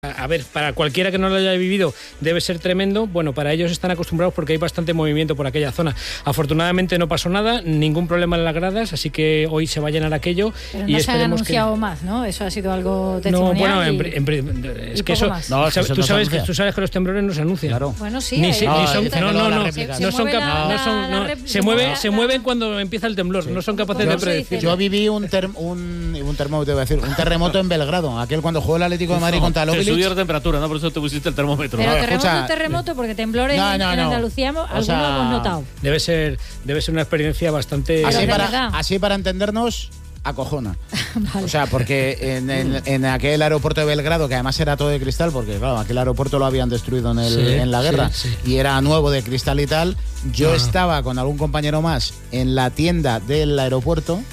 A ver, para cualquiera que no lo haya vivido debe ser tremendo. Bueno, para ellos están acostumbrados porque hay bastante movimiento por aquella zona. Afortunadamente no pasó nada, ningún problema en las gradas, así que hoy se va a llenar aquello. Pero no se han anunciado más, ¿no? Eso ha sido algo testimonial. No, bueno, es que eso... No, tú sabes que los temblores no se anuncian. Claro. Bueno, sí. Se mueven cuando empieza el temblor, no son capaces de predecir. Yo viví un terremoto en Belgrado, aquel cuando jugó el Atlético de Madrid contra el Obilic. Subió la temperatura, ¿no? Por eso te pusiste el termómetro. Pero tenemos un terremoto porque temblores en Andalucía algunos hemos notado. Debe ser una experiencia bastante... Así para entendernos, acojona. Vale. O sea, porque en aquel aeropuerto de Belgrado, que además era todo de cristal, porque claro, aquel aeropuerto lo habían destruido en la guerra, y era nuevo de cristal y tal, yo estaba con algún compañero más en la tienda del aeropuerto.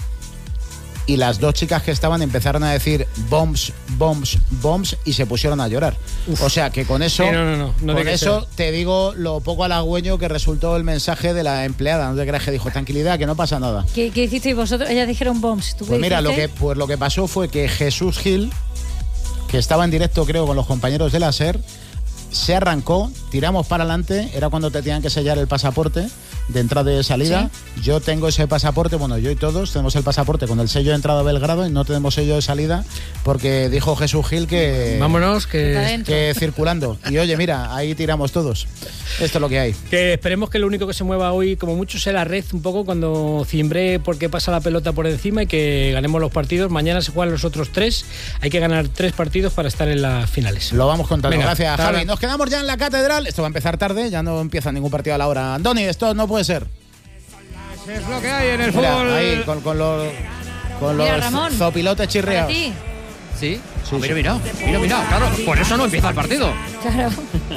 Y las dos chicas que estaban empezaron a decir bombs, bombs, bombs y se pusieron a llorar. Uf. O sea que con eso, con eso te digo lo poco halagüeño que resultó el mensaje de la empleada. No te creas que dijo, tranquilidad, que no pasa nada. ¿Qué hicisteis vosotros? Ellas dijeron bombs. ¿Tú pues mira, lo que pasó fue que Jesús Gil, que estaba en directo creo con los compañeros de la SER, se arrancó, tiramos para adelante, era cuando te tenían que sellar el pasaporte de entrada y de salida. ¿Sí? Yo tengo ese pasaporte, bueno, yo y todos tenemos el pasaporte con el sello de entrada a Belgrado y no tenemos sello de salida porque dijo Jesús Gil que... Vámonos, que circulando. Y oye, mira, ahí tiramos todos. Esto es lo que hay. Que esperemos que lo único que se mueva hoy, como mucho, sea la red un poco cuando cimbre porque pasa la pelota por encima y que ganemos los partidos. Mañana se juegan los otros 3. Hay que ganar 3 partidos para estar en las finales. Lo vamos contando. Venga, gracias, Javi. Nos quedamos ya en la catedral. Esto va a empezar tarde, ya no empieza ningún partido a la hora. Andoni, esto no puede ser. Es lo que hay en el fútbol. Ahí, con los Ramón, zopilotes chirriados. ¿Sí? Mira, claro, por eso no empieza el partido. Claro.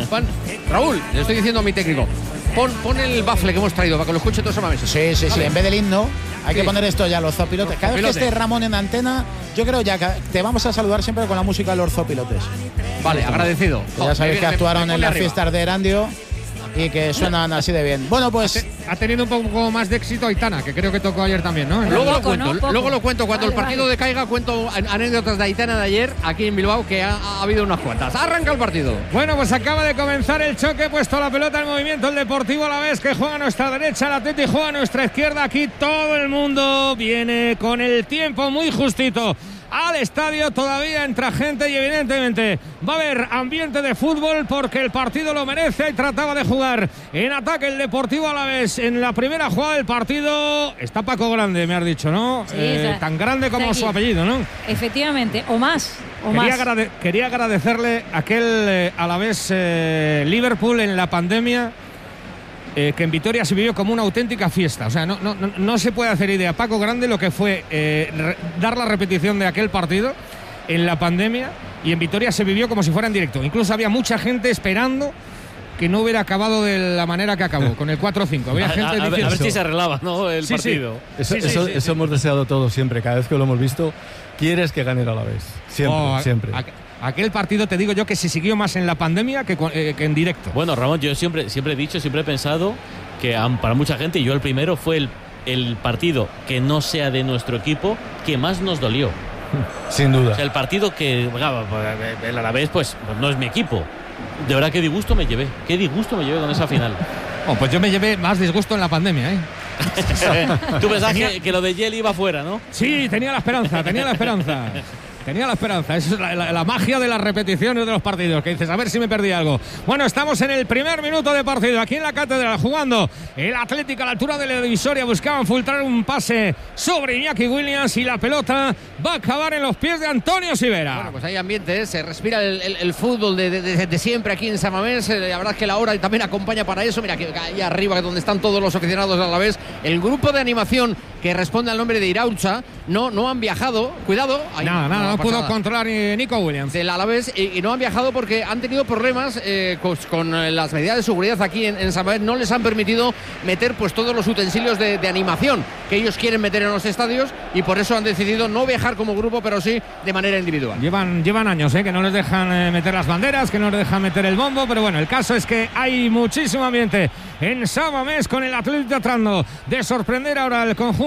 Raúl, le estoy diciendo a mi técnico, pon el bafle que hemos traído para que lo escuche todo ese mames. Sí, en vez del himno hay que poner esto ya, los zopilotes. Cada vez que esté Ramón en antena, yo creo ya que te vamos a saludar siempre con la música de los zopilotes. Vale, agradecido. Ya sabéis que actuaron en las fiestas de Erandio y que suenan así de bien. Bueno, pues... Ha tenido un poco más de éxito Aitana, que creo que tocó ayer también, ¿no? Luego lo cuento. Cuando el partido decaiga, cuento anécdotas de Aitana de ayer, aquí en Bilbao, que ha habido unas cuantas. Arranca el partido. Bueno, pues acaba de comenzar el choque, puesto la pelota en movimiento el Deportivo Alavés, que juega a nuestra derecha, el Atleti juega a nuestra izquierda. Aquí todo el mundo viene con el tiempo muy justito al estadio, todavía entra gente y evidentemente va a haber ambiente de fútbol porque el partido lo merece y trataba de jugar en ataque el Deportivo Alavés. En la primera jugada del partido está Paco Grande, me has dicho, ¿no? Sí, tan grande como su apellido, ¿no? Efectivamente, o más. Quería agradecerle aquel Alavés Liverpool en la pandemia, que en Vitoria se vivió como una auténtica fiesta. O sea, no se puede hacer idea, Paco Grande, lo que fue dar la repetición de aquel partido en la pandemia, y en Vitoria se vivió como si fuera en directo. Incluso había mucha gente esperando que no hubiera acabado de la manera que acabó, con el 4-5. Había gente diciendo... A ver si se arreglaba, ¿no? El partido. Eso hemos deseado todos siempre. Cada vez que lo hemos visto, quieres que gane a la vez. Siempre. Aquel partido, te digo yo, que se siguió más en la pandemia que en directo. Bueno, Ramón, yo siempre he pensado que para mucha gente, y yo el primero, fue el partido que no sea de nuestro equipo que más nos dolió. Sin duda. O sea, el partido que, el Alavés, pues no es mi equipo. De verdad, qué disgusto me llevé con esa final. Pues yo me llevé más disgusto en la pandemia, ¿eh? Tú pensabas que lo de Yeli iba fuera, ¿no? Sí, tenía la esperanza. Esa es la magia de las repeticiones de los partidos, que dices, a ver si me perdí algo. Bueno, estamos en el primer minuto de partido, aquí en la catedral, jugando el Atlético a la altura de la divisoria. Buscaban filtrar un pase sobre Iñaki Williams y la pelota va a acabar en los pies de Antonio Sivera. Bueno, pues hay ambiente, se respira el fútbol de siempre aquí en San Mamés. La verdad es que la hora también acompaña para eso. Mira, que ahí arriba, donde están todos los aficionados a la vez, el grupo de animación que responde al nombre de Iraultza, no han viajado. Cuidado. No pudo controlar Nico Williams del Alavés, y no han viajado porque han tenido problemas con las medidas de seguridad aquí en San Mamés. No les han permitido meter pues todos los utensilios de animación que ellos quieren meter en los estadios, y por eso han decidido no viajar como grupo, pero sí de manera individual. Llevan años que no les dejan meter las banderas, que no les dejan meter el bombo, pero bueno, el caso es que hay muchísimo ambiente en San Mamés, con el Atlético tratando de sorprender ahora al conjunto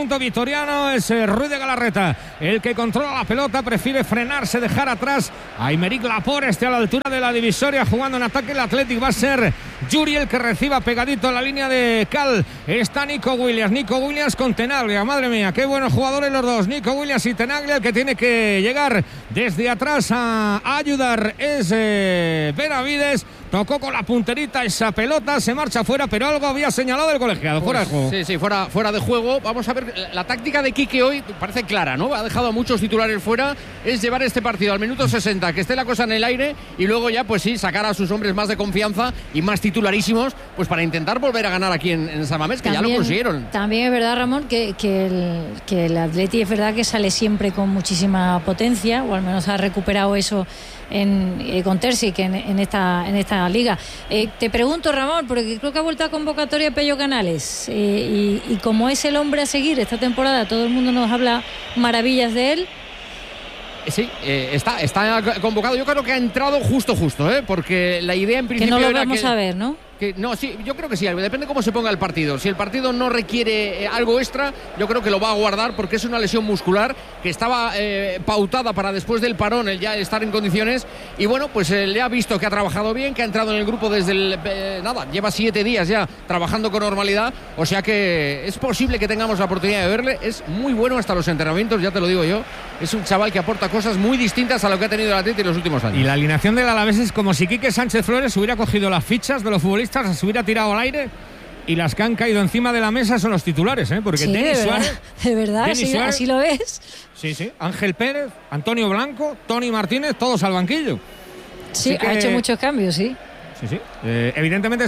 conjunto vitoriano. Es Ruiz de Galarreta el que controla la pelota, prefiere frenarse, dejar atrás a Aymeric Laporte a la altura de la divisoria, jugando en ataque el Athletic. Va a ser Yuri el que reciba pegadito en la línea de cal. Está Nico Williams con Tenaglia. Madre mía, qué buenos jugadores los dos, Nico Williams y Tenaglia. El que tiene que llegar desde atrás a ayudar es Benavides. Tocó con la punterita esa pelota, se marcha fuera, pero algo había señalado el colegiado. Fuera de juego. Sí, fuera de juego. Vamos a ver, la táctica de Quique hoy parece clara, ¿no? Ha dejado a muchos titulares fuera. Es llevar este partido al minuto 60, que esté la cosa en el aire, y luego ya, pues sí, sacar a sus hombres más de confianza y más titularísimos, pues para intentar volver a ganar aquí en San Mamés, que también, ya lo consiguieron. También es verdad, Ramón, que el Atleti es verdad que sale siempre con muchísima potencia, o al menos ha recuperado eso con Terzic en esta liga. Te pregunto, Ramón, porque creo que ha vuelto a convocatoria Pello Canales, y como es el hombre a seguir esta temporada, todo el mundo nos habla maravillas de él. Sí, está convocado. Yo creo que ha entrado justo, porque la idea en principio que no lo era vamos a ver, ¿no? No, sí, yo creo que sí, depende cómo se ponga el partido. Si el partido no requiere algo extra, yo creo que lo va a guardar, porque es una lesión muscular que estaba pautada para después del parón, el ya estar en condiciones. Y bueno, pues le ha visto que ha trabajado bien, que ha entrado en el grupo desde lleva 7 días ya trabajando con normalidad. O sea que es posible que tengamos la oportunidad de verle. Es muy bueno hasta los entrenamientos, ya te lo digo yo. Es un chaval que aporta cosas muy distintas a lo que ha tenido el Atleti en los últimos años. Y la alineación del Alavés es como si Quique Sánchez Flores hubiera cogido las fichas de los futbolistas, se hubiera tirado al aire, y las que han caído encima de la mesa son los titulares, porque sí, Denis Suárez, de verdad, sí, Suárez, así lo ves. Sí, Ángel Pérez, Antonio Blanco, Tony Martínez, todos al banquillo. Sí, ha hecho muchos cambios, sí. Sí. Evidentemente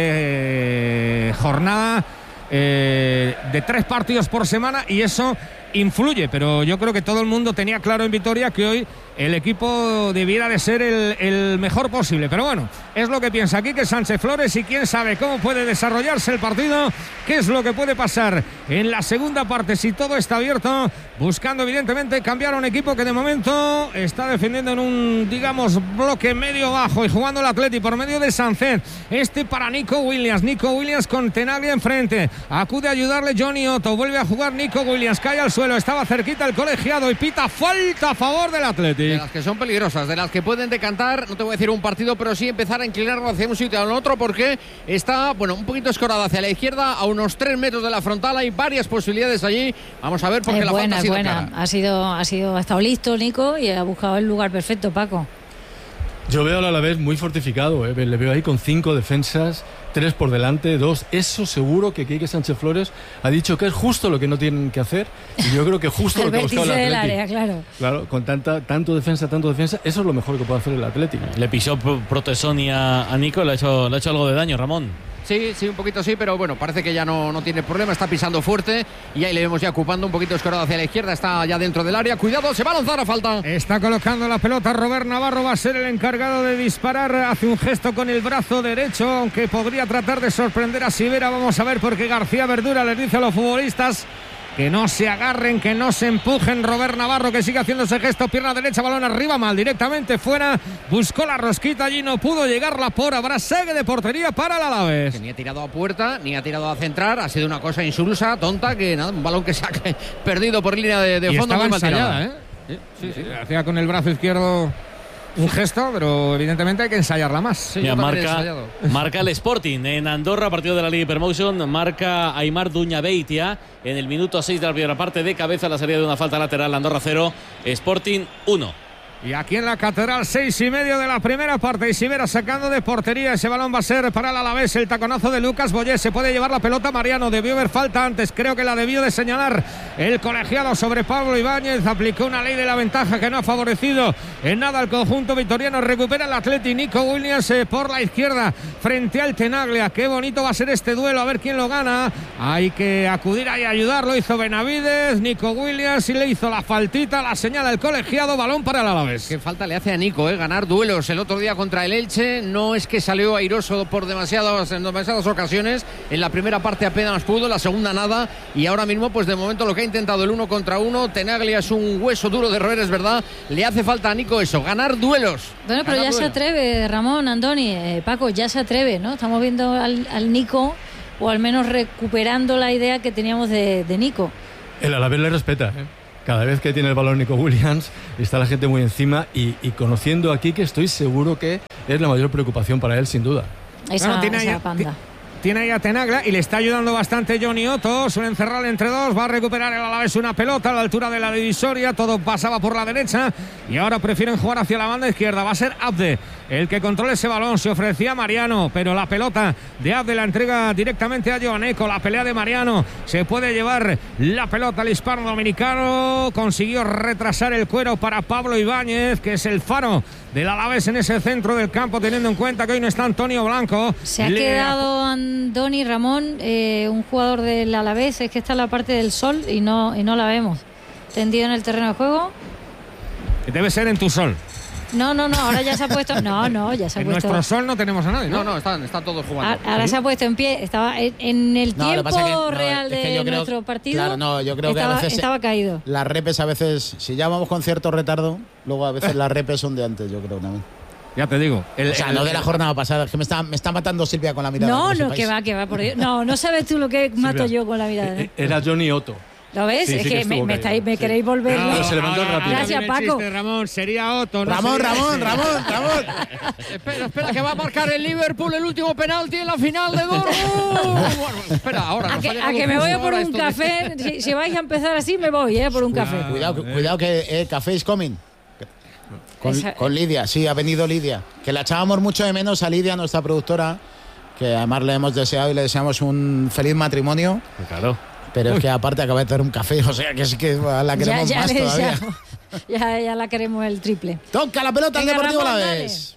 es jornada de 3 partidos por semana, y eso influye, pero yo creo que todo el mundo tenía claro en Vitoria que hoy el equipo debiera de ser el mejor posible, pero bueno, es lo que piensa Quique Sánchez Flores, y quién sabe cómo puede desarrollarse el partido, qué es lo que puede pasar en la segunda parte si todo está abierto, buscando evidentemente cambiar a un equipo que de momento está defendiendo en un, digamos, bloque medio bajo, y jugando el Atleti por medio de Sánchez. Para Nico Williams con Tenaglia enfrente, acude a ayudarle Johnny Otto, vuelve a jugar Nico Williams, cae al suelo, estaba cerquita el colegiado y pita falta a favor del Atleti. De las que son peligrosas, de las que pueden decantar, no te voy a decir un partido, pero sí empezar a inclinarlo hacia un sitio o al otro, porque está, un poquito escorado hacia la izquierda, a unos 3 metros de la frontal. Hay varias posibilidades allí. Vamos a ver, porque la falta ha sido clara. Ha estado listo Nico y ha buscado el lugar perfecto, Paco. Yo veo al Alavés muy fortificado, le veo ahí con 5 defensas, 3 por delante, 2. Eso seguro que Quique Sánchez Flores ha dicho que es justo lo que no tienen que hacer, y yo creo que justo lo que ha buscado el Atleti. Área, claro, con tanto defensa, eso es lo mejor que puede hacer el Atlético. Le pisó Protesoni a Nico, le ha hecho algo de daño, Ramón. Sí, un poquito sí, pero bueno, parece que ya no tiene problema, está pisando fuerte, y ahí le vemos ya ocupando un poquito escorado hacia la izquierda, está ya dentro del área. Cuidado, se va a lanzar a falta. Está colocando la pelota Robert Navarro, va a ser el encargado de disparar, hace un gesto con el brazo derecho, aunque podría tratar de sorprender a Sivera. Vamos a ver, porque García Verdura les dice a los futbolistas que no se agarren, que no se empujen. Robert Navarro, que sigue haciendo ese gesto, pierna derecha, balón arriba, mal, directamente fuera, buscó la rosquita, allí no pudo llegarla por. Habrá saque de portería para el Alavés. Que ni ha tirado a puerta, ni ha tirado a centrar, ha sido una cosa insulsa, tonta, que nada, un balón que se ha perdido por línea de fondo. Estaba ensayada, Sí. Hacía con el brazo izquierdo un gesto, pero evidentemente hay que ensayarla más. Sí, marca el Sporting en Andorra, partido de la Liga Hypermotion. Marca Aimar Duñabeitia en el minuto 6 de la primera parte, de cabeza, la salida de una falta lateral. Andorra 0, Sporting 1. Y aquí en la Catedral, 6:30 de la primera parte, y Sivera sacando de portería. Ese balón va a ser para el Alavés. El taconazo de Lucas Boyé, se puede llevar la pelota Mariano, debió haber falta antes, creo que la debió de señalar el colegiado sobre Pablo Ibáñez. Aplicó una ley de la ventaja que no ha favorecido en nada al conjunto vitoriano. Recupera el Atleti, Nico Williams por la izquierda frente al Tenaglia. Qué bonito va a ser este duelo, a ver quién lo gana. Hay que acudir ahí a ayudarlo. Hizo Benavides, Nico Williams, y le hizo la faltita, la señala el colegiado. Balón para el Alavés. Qué falta le hace a Nico, ganar duelos el otro día contra el Elche. No es que salió airoso en demasiadas ocasiones. En la primera parte apenas pudo, la segunda nada, y ahora mismo pues de momento lo que ha intentado el 1 contra 1. Tenaglia es un hueso duro de roer, es verdad. Le hace falta a Nico eso, ganar duelos. Bueno, pero ya se atreve, Ramón, Andoni, Paco, ya se atreve, ¿no? Estamos viendo al Nico, o al menos recuperando la idea que teníamos de Nico. El Alavés le respeta, ¿eh? Cada vez que tiene el balón Nico Williams está la gente muy encima y conociendo aquí que estoy seguro que es la mayor preocupación para él, sin duda. Esa panda. Tiene ahí a Tenaglia y le está ayudando bastante Johnny Otto. Suelen cerrar entre dos. Va a recuperar el Alavés una pelota a la altura de la divisoria. Todo pasaba por la derecha y ahora prefieren jugar hacia la banda izquierda. Va a ser Abde el que controla ese balón. Se ofrecía Mariano, pero la pelota de Abde la entrega directamente a Joaneco. La pelea de Mariano. Se puede llevar la pelota al hispano dominicano. Consiguió retrasar el cuero para Pablo Ibáñez, que es el faro del Alavés en ese centro del campo, teniendo en cuenta que hoy no está Antonio Blanco. Se ha quedado Andoni Ramón, un jugador del Alavés, es que está en la parte del sol y no la vemos. Tendido en el terreno de juego. Debe ser en tu sol. No, ahora ya se ha puesto. No, ya se ha en puesto. En nuestro sol no tenemos a nadie. No, están todos jugando. Ahora se ha puesto en pie. Estaba en el tiempo real de nuestro partido. Claro, yo creo que a veces estaba caído. Las repes a veces, si ya vamos con cierto retardo, luego a veces las repes son de antes, yo creo también. Ya te digo. No de la jornada pasada, es que me está matando Silvia con la mirada. No, que va, por Dios. No sabes tú lo que mato yo con la mirada. Era Johnny Otto. ¿Lo ves? Sí, es que me queréis volver. No, se levantó rápido. Gracias, Paco. Chiste, Ramón, sería Otto. No Ramón. Espera, que va a marcar el Liverpool el último penalti en la final de Dortmund. Bueno, espera, ahora. A que me voy a por un café. Si vais a empezar así, me voy, por un café. Cuidado que café is coming. Con Lidia, sí, ha venido Lidia. Que la echábamos mucho de menos a Lidia, nuestra productora, que además le hemos deseado y le deseamos un feliz matrimonio. Claro. Pero es que aparte acaba de tener un café, o sea que es que la queremos más todavía. Ya la queremos el triple. Toca la pelota al Deportivo Alavés.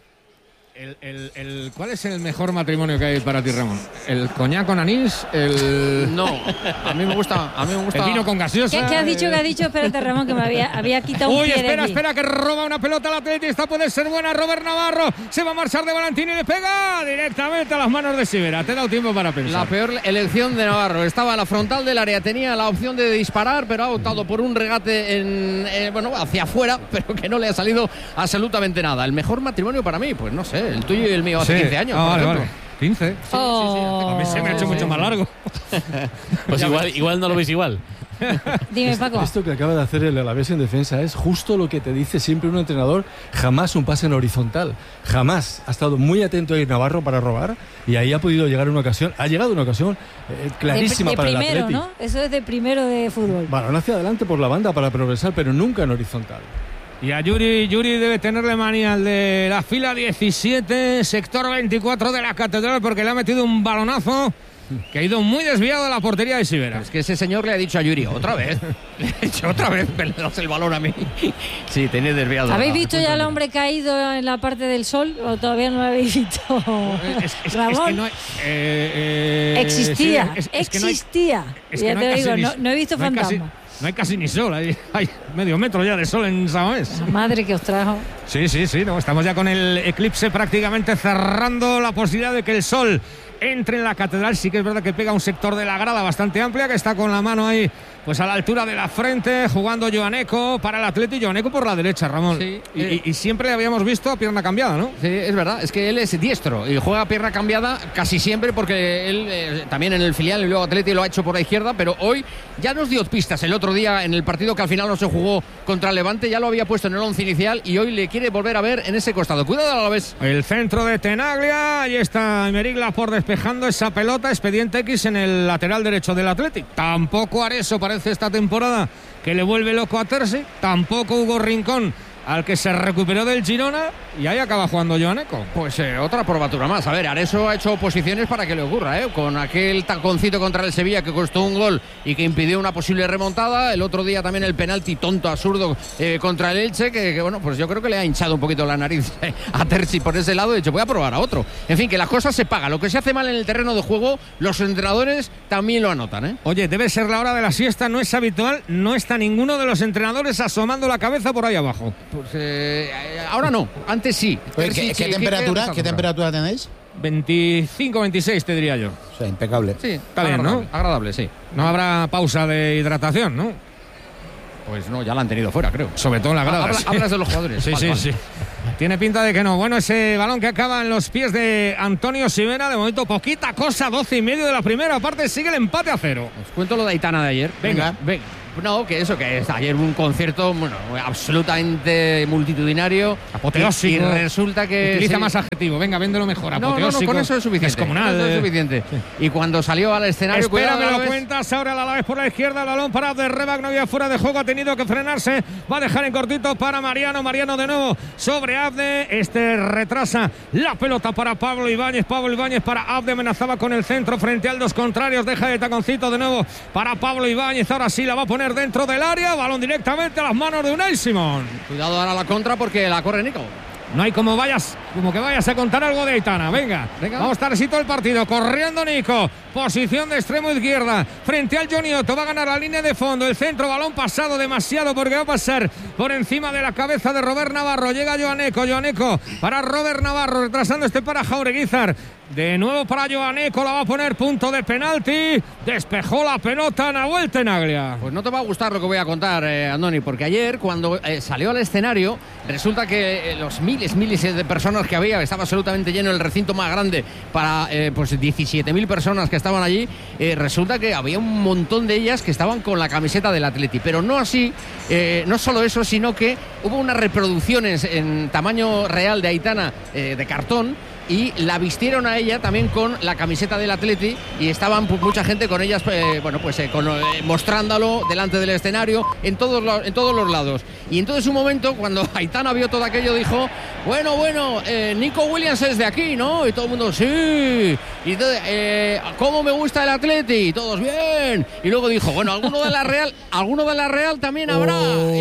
¿Cuál es el mejor matrimonio que hay para ti, Ramón? ¿El coñac con anís? No, a mí me gusta. El vino con gaseosa. ¿Qué has dicho? Espérate, Ramón, que me había quitado un pie. Espera, que roba una pelota al atletista. Puede ser buena. Robert Navarro se va a marchar de Valentini y le pega directamente a las manos de Sivera. Te he dado tiempo para pensar. La peor elección de Navarro. Estaba a la frontal del área, tenía la opción de disparar, pero ha optado por un regate hacia afuera, pero que no le ha salido absolutamente nada. El mejor matrimonio para mí, pues no sé. El tuyo y el mío hace 15 años. Vale. 15. Sí. A mí se me ha hecho mucho más largo. Pues igual no lo veis igual. Dime, Paco. Esto que acaba de hacer el Alavés en defensa es justo lo que te dice siempre un entrenador. Jamás un pase en horizontal. Jamás. Ha estado muy atento ahí Navarro para robar y ahí ha podido llegar una ocasión. Ha llegado una ocasión clarísima para el Atleti. ¿No? Eso es de primero de fútbol. Balón hacia adelante por la banda para progresar, pero nunca en horizontal. Y a Yuri debe tenerle manía al de la fila 17, sector 24 de la Catedral, porque le ha metido un balonazo que ha ido muy desviado de la portería de Sivera. Es que ese señor le ha dicho a Yuri, otra vez. Le ha dicho otra vez, me das el balón a mí. Sí, tenía desviado. ¿Habéis visto ya al hombre caído en la parte del sol o todavía no lo habéis visto? Ramón. Existía. Ya te digo, no he visto fantasma. No hay casi ni sol, hay medio metro ya de sol en Samamés. La madre que os trajo. Sí, no, estamos ya con el eclipse prácticamente cerrando la posibilidad de que el sol entre en la catedral. Sí que es verdad que pega un sector de la grada bastante amplia, que está con la mano ahí pues a la altura de la frente, jugando Joaneco para el Atleti, Joaneco por la derecha, Ramón. Sí, y siempre le habíamos visto a pierna cambiada, ¿no? Sí, es verdad, es que él es diestro y juega a pierna cambiada casi siempre, porque él también en el filial y luego Atleti lo ha hecho por la izquierda, pero hoy ya nos dio pistas el otro día en el partido que al final no se jugó contra el Levante, ya lo había puesto en el 11 inicial y hoy le quiere volver a ver en ese costado. Cuidado a la vez. El centro de Tenaglia, ahí está Aymeric Laporte despejando esa pelota, expediente X en el lateral derecho del Atleti. Tampoco Areso parece esta temporada que le vuelve loco a Terzi, tampoco Hugo Rincón, al que se recuperó del Girona, y ahí acaba jugando Joaneco. Pues otra probatura más. A ver, Areso ha hecho oposiciones para que le ocurra, con aquel taconcito contra el Sevilla que costó un gol y que impidió una posible remontada. El otro día también el penalti tonto, absurdo contra el Elche, que bueno, pues yo creo que le ha hinchado un poquito la nariz a Terzi por ese lado. De hecho, voy a probar a otro. En fin, que las cosas se pagan. Lo que se hace mal en el terreno de juego, los entrenadores también lo anotan, Oye, debe ser la hora de la siesta, no es habitual, no está ninguno de los entrenadores asomando la cabeza por ahí abajo. Pues ahora no, antes sí. Oye, ¿Qué temperatura tenéis? 25, 26 te diría yo. O sea, impecable. Sí, está bien, ¿no? Agradable, sí. No habrá pausa de hidratación, ¿no? Pues no, ya la han tenido fuera, creo. Sobre todo en la grada. Hablas de los jugadores. Sí. Tiene pinta de que no. Bueno, ese balón que acaba en los pies de Antonio Sivera, de momento poquita cosa, 12 y medio de la primera parte, sigue el empate a 0. Os cuento lo de Aitana de ayer. Venga. No, que es ayer un concierto absolutamente multitudinario, apoteósico. Y resulta que utiliza más adjetivo. Venga, véndelo mejor. Apoteósico. No, con eso es suficiente. Descomunal. Eso es suficiente. Y cuando salió al escenario, espera, me lo Alavés. cuentas ahora. El Alavés por la izquierda, el balón para Abderrabak, no había fuera de juego, ha tenido que frenarse. Va a dejar en cortito para Mariano. Mariano de nuevo sobre Abde. Retrasa la pelota para Pablo Ibáñez. Pablo Ibáñez para Abde, amenazaba con el centro frente al dos contrarios. Deja de taconcito de nuevo para Pablo Ibáñez. Ahora sí la va a poner dentro del área, balón directamente a las manos de Unai Simón. Cuidado ahora la contra porque la corre Nico. No hay como que vayas a contar algo de Aitana. Venga. Vamos a estar así todo el partido. Corriendo Nico. Posición de extremo izquierda. Frente al Johnny Otto. Va a ganar la línea de fondo. El centro, balón pasado demasiado porque va a pasar por encima de la cabeza de Robert Navarro. Llega Joaneco. Joaneco para Robert Navarro. Retrasando para Jaureguizar. De nuevo para Joaneco. La va a poner punto de penalti. Despejó la pelota Nahuel Tenaglia. Pues no te va a gustar lo que voy a contar, Andoni, porque ayer cuando salió al escenario resulta que los miles de personas que había, estaba absolutamente lleno el recinto más grande para 17.000 personas que estaban allí, resulta que había un montón de ellas que estaban con la camiseta del Atleti, pero no así, no solo eso, sino que hubo unas reproducciones en tamaño real de Aitana de cartón, y la vistieron a ella también con la camiseta del Atleti y estaban mucha gente con ellas mostrándolo delante del escenario en todos los lados. Y entonces un momento cuando Aitana vio todo aquello dijo bueno, Nico Williams es de aquí, ¿no? Y todo el mundo sí. Y entonces ¿cómo me gusta el Atleti? Y todos bien. Y luego dijo alguno de la Real también habrá.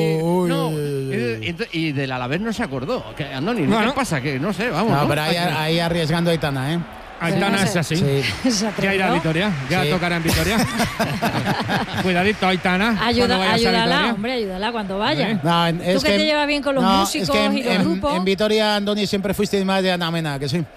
Y del Alavés no se acordó. Andoni, ¿qué pasa? Que no sé, vamos. No, pero ahí arriesgando a Aitana, ¿eh? Aitana es así. Sí. Ya irá a Vitoria. Ya tocará en Vitoria. Cuidadito, Aitana. Ayúdala cuando vaya. No, tú que te llevas bien con los músicos y los grupos. En Vitoria, Andoni, siempre fuiste más de Ana Mena, que sí.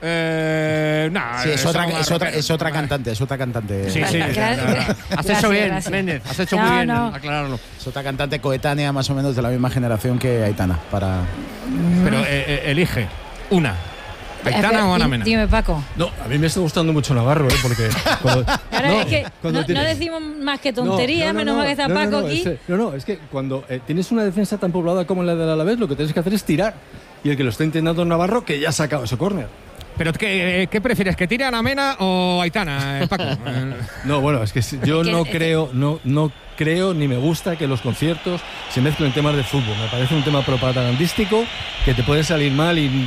Es otra cantante. Sí. Has hecho bien, Méndez. Has hecho muy bien aclararlo. Es otra cantante coetánea, más o menos de la misma generación que Aitana. Pero elige una. ¿Aitana o Ana Mena? Dime, Paco. No, a mí me está gustando mucho Navarro, porque es que no decimos más que tonterías, menos mal que está Paco aquí. Es que cuando tienes una defensa tan poblada como la del Alavés, lo que tienes que hacer es tirar. Y el que lo está intentando Navarro, que ya ha sacado ese córner. ¿Pero qué prefieres? ¿Que tire a Ana Mena o Aitana, Paco? No, bueno, es que yo no creo ni me gusta que los conciertos se mezclen temas de fútbol. Me parece un tema propagandístico que te puede salir mal y...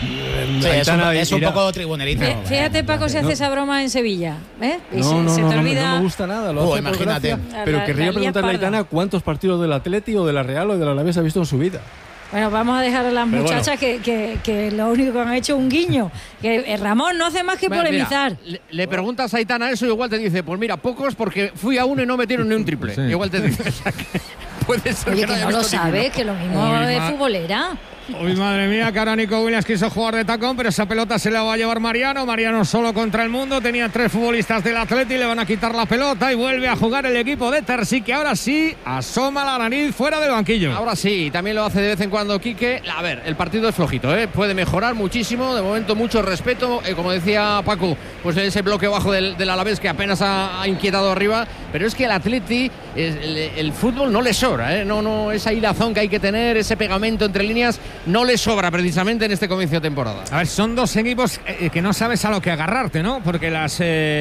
es un poco tribunerizo. Fíjate, Paco, si hace esa broma en Sevilla. Y se te olvida. No me gusta nada. Imagínate. Pero querría preguntarle a Aitana cuántos partidos del Atleti o de la Real o de la Alavés ha visto en su vida. Bueno, vamos a dejar a las muchachas que lo único que han hecho es un guiño. Que Ramón no hace más que polemizar. Mira, le preguntas a Aitana eso y igual te dice, pues mira, pocos porque fui a uno y no metieron ni un triple. Sí. Igual te dice, puede ser. Oye, que no lo sabes, que lo mismo de futbolera. Uy, madre mía, que ahora Nico Williams quiso jugar de tacón, pero esa pelota se la va a llevar Mariano. Mariano solo contra el mundo. Tenía 3 futbolistas del Atleti, le van a quitar la pelota y vuelve a jugar el equipo de Terzi, que ahora sí asoma la nariz fuera del banquillo. Ahora sí, también lo hace de vez en cuando Quique. A ver, el partido es flojito, puede mejorar muchísimo. De momento mucho respeto, como decía Paco, pues ese bloque bajo del Alavés que apenas ha inquietado arriba. Pero es que el Atleti, el fútbol no le sobra, no esa hilazón que hay que tener, ese pegamento entre líneas, no le sobra precisamente en este comienzo de temporada. A ver, son dos equipos que no sabes a lo que agarrarte, ¿no? Porque las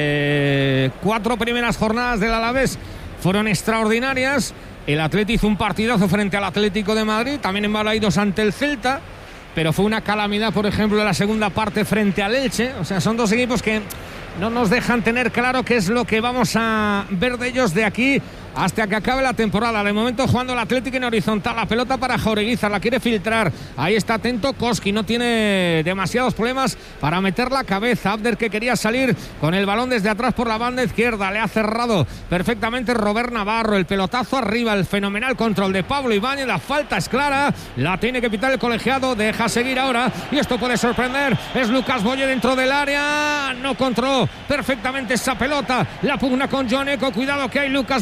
4 primeras jornadas del Alavés fueron extraordinarias. El Atleti hizo un partidazo frente al Atlético de Madrid, también en Balaidos ante el Celta, pero fue una calamidad, por ejemplo, en la segunda parte frente al Elche. O sea, son dos equipos que no nos dejan tener claro qué es lo que vamos a ver de ellos de aquí hasta que acabe la temporada. De momento jugando el Atlético en horizontal, la pelota para Jaureguizar, la quiere filtrar, ahí está atento Koski, no tiene demasiados problemas para meter la cabeza. Abder, que quería salir con el balón desde atrás por la banda izquierda, le ha cerrado perfectamente Robert Navarro, el pelotazo arriba, el fenomenal control de Pablo Ibáñez, la falta es clara, la tiene que pitar el colegiado, deja seguir ahora y esto puede sorprender. Es Lucas Boye dentro del área, no controló perfectamente esa pelota, la pugna con Joaneco, cuidado que hay Lucas Boye,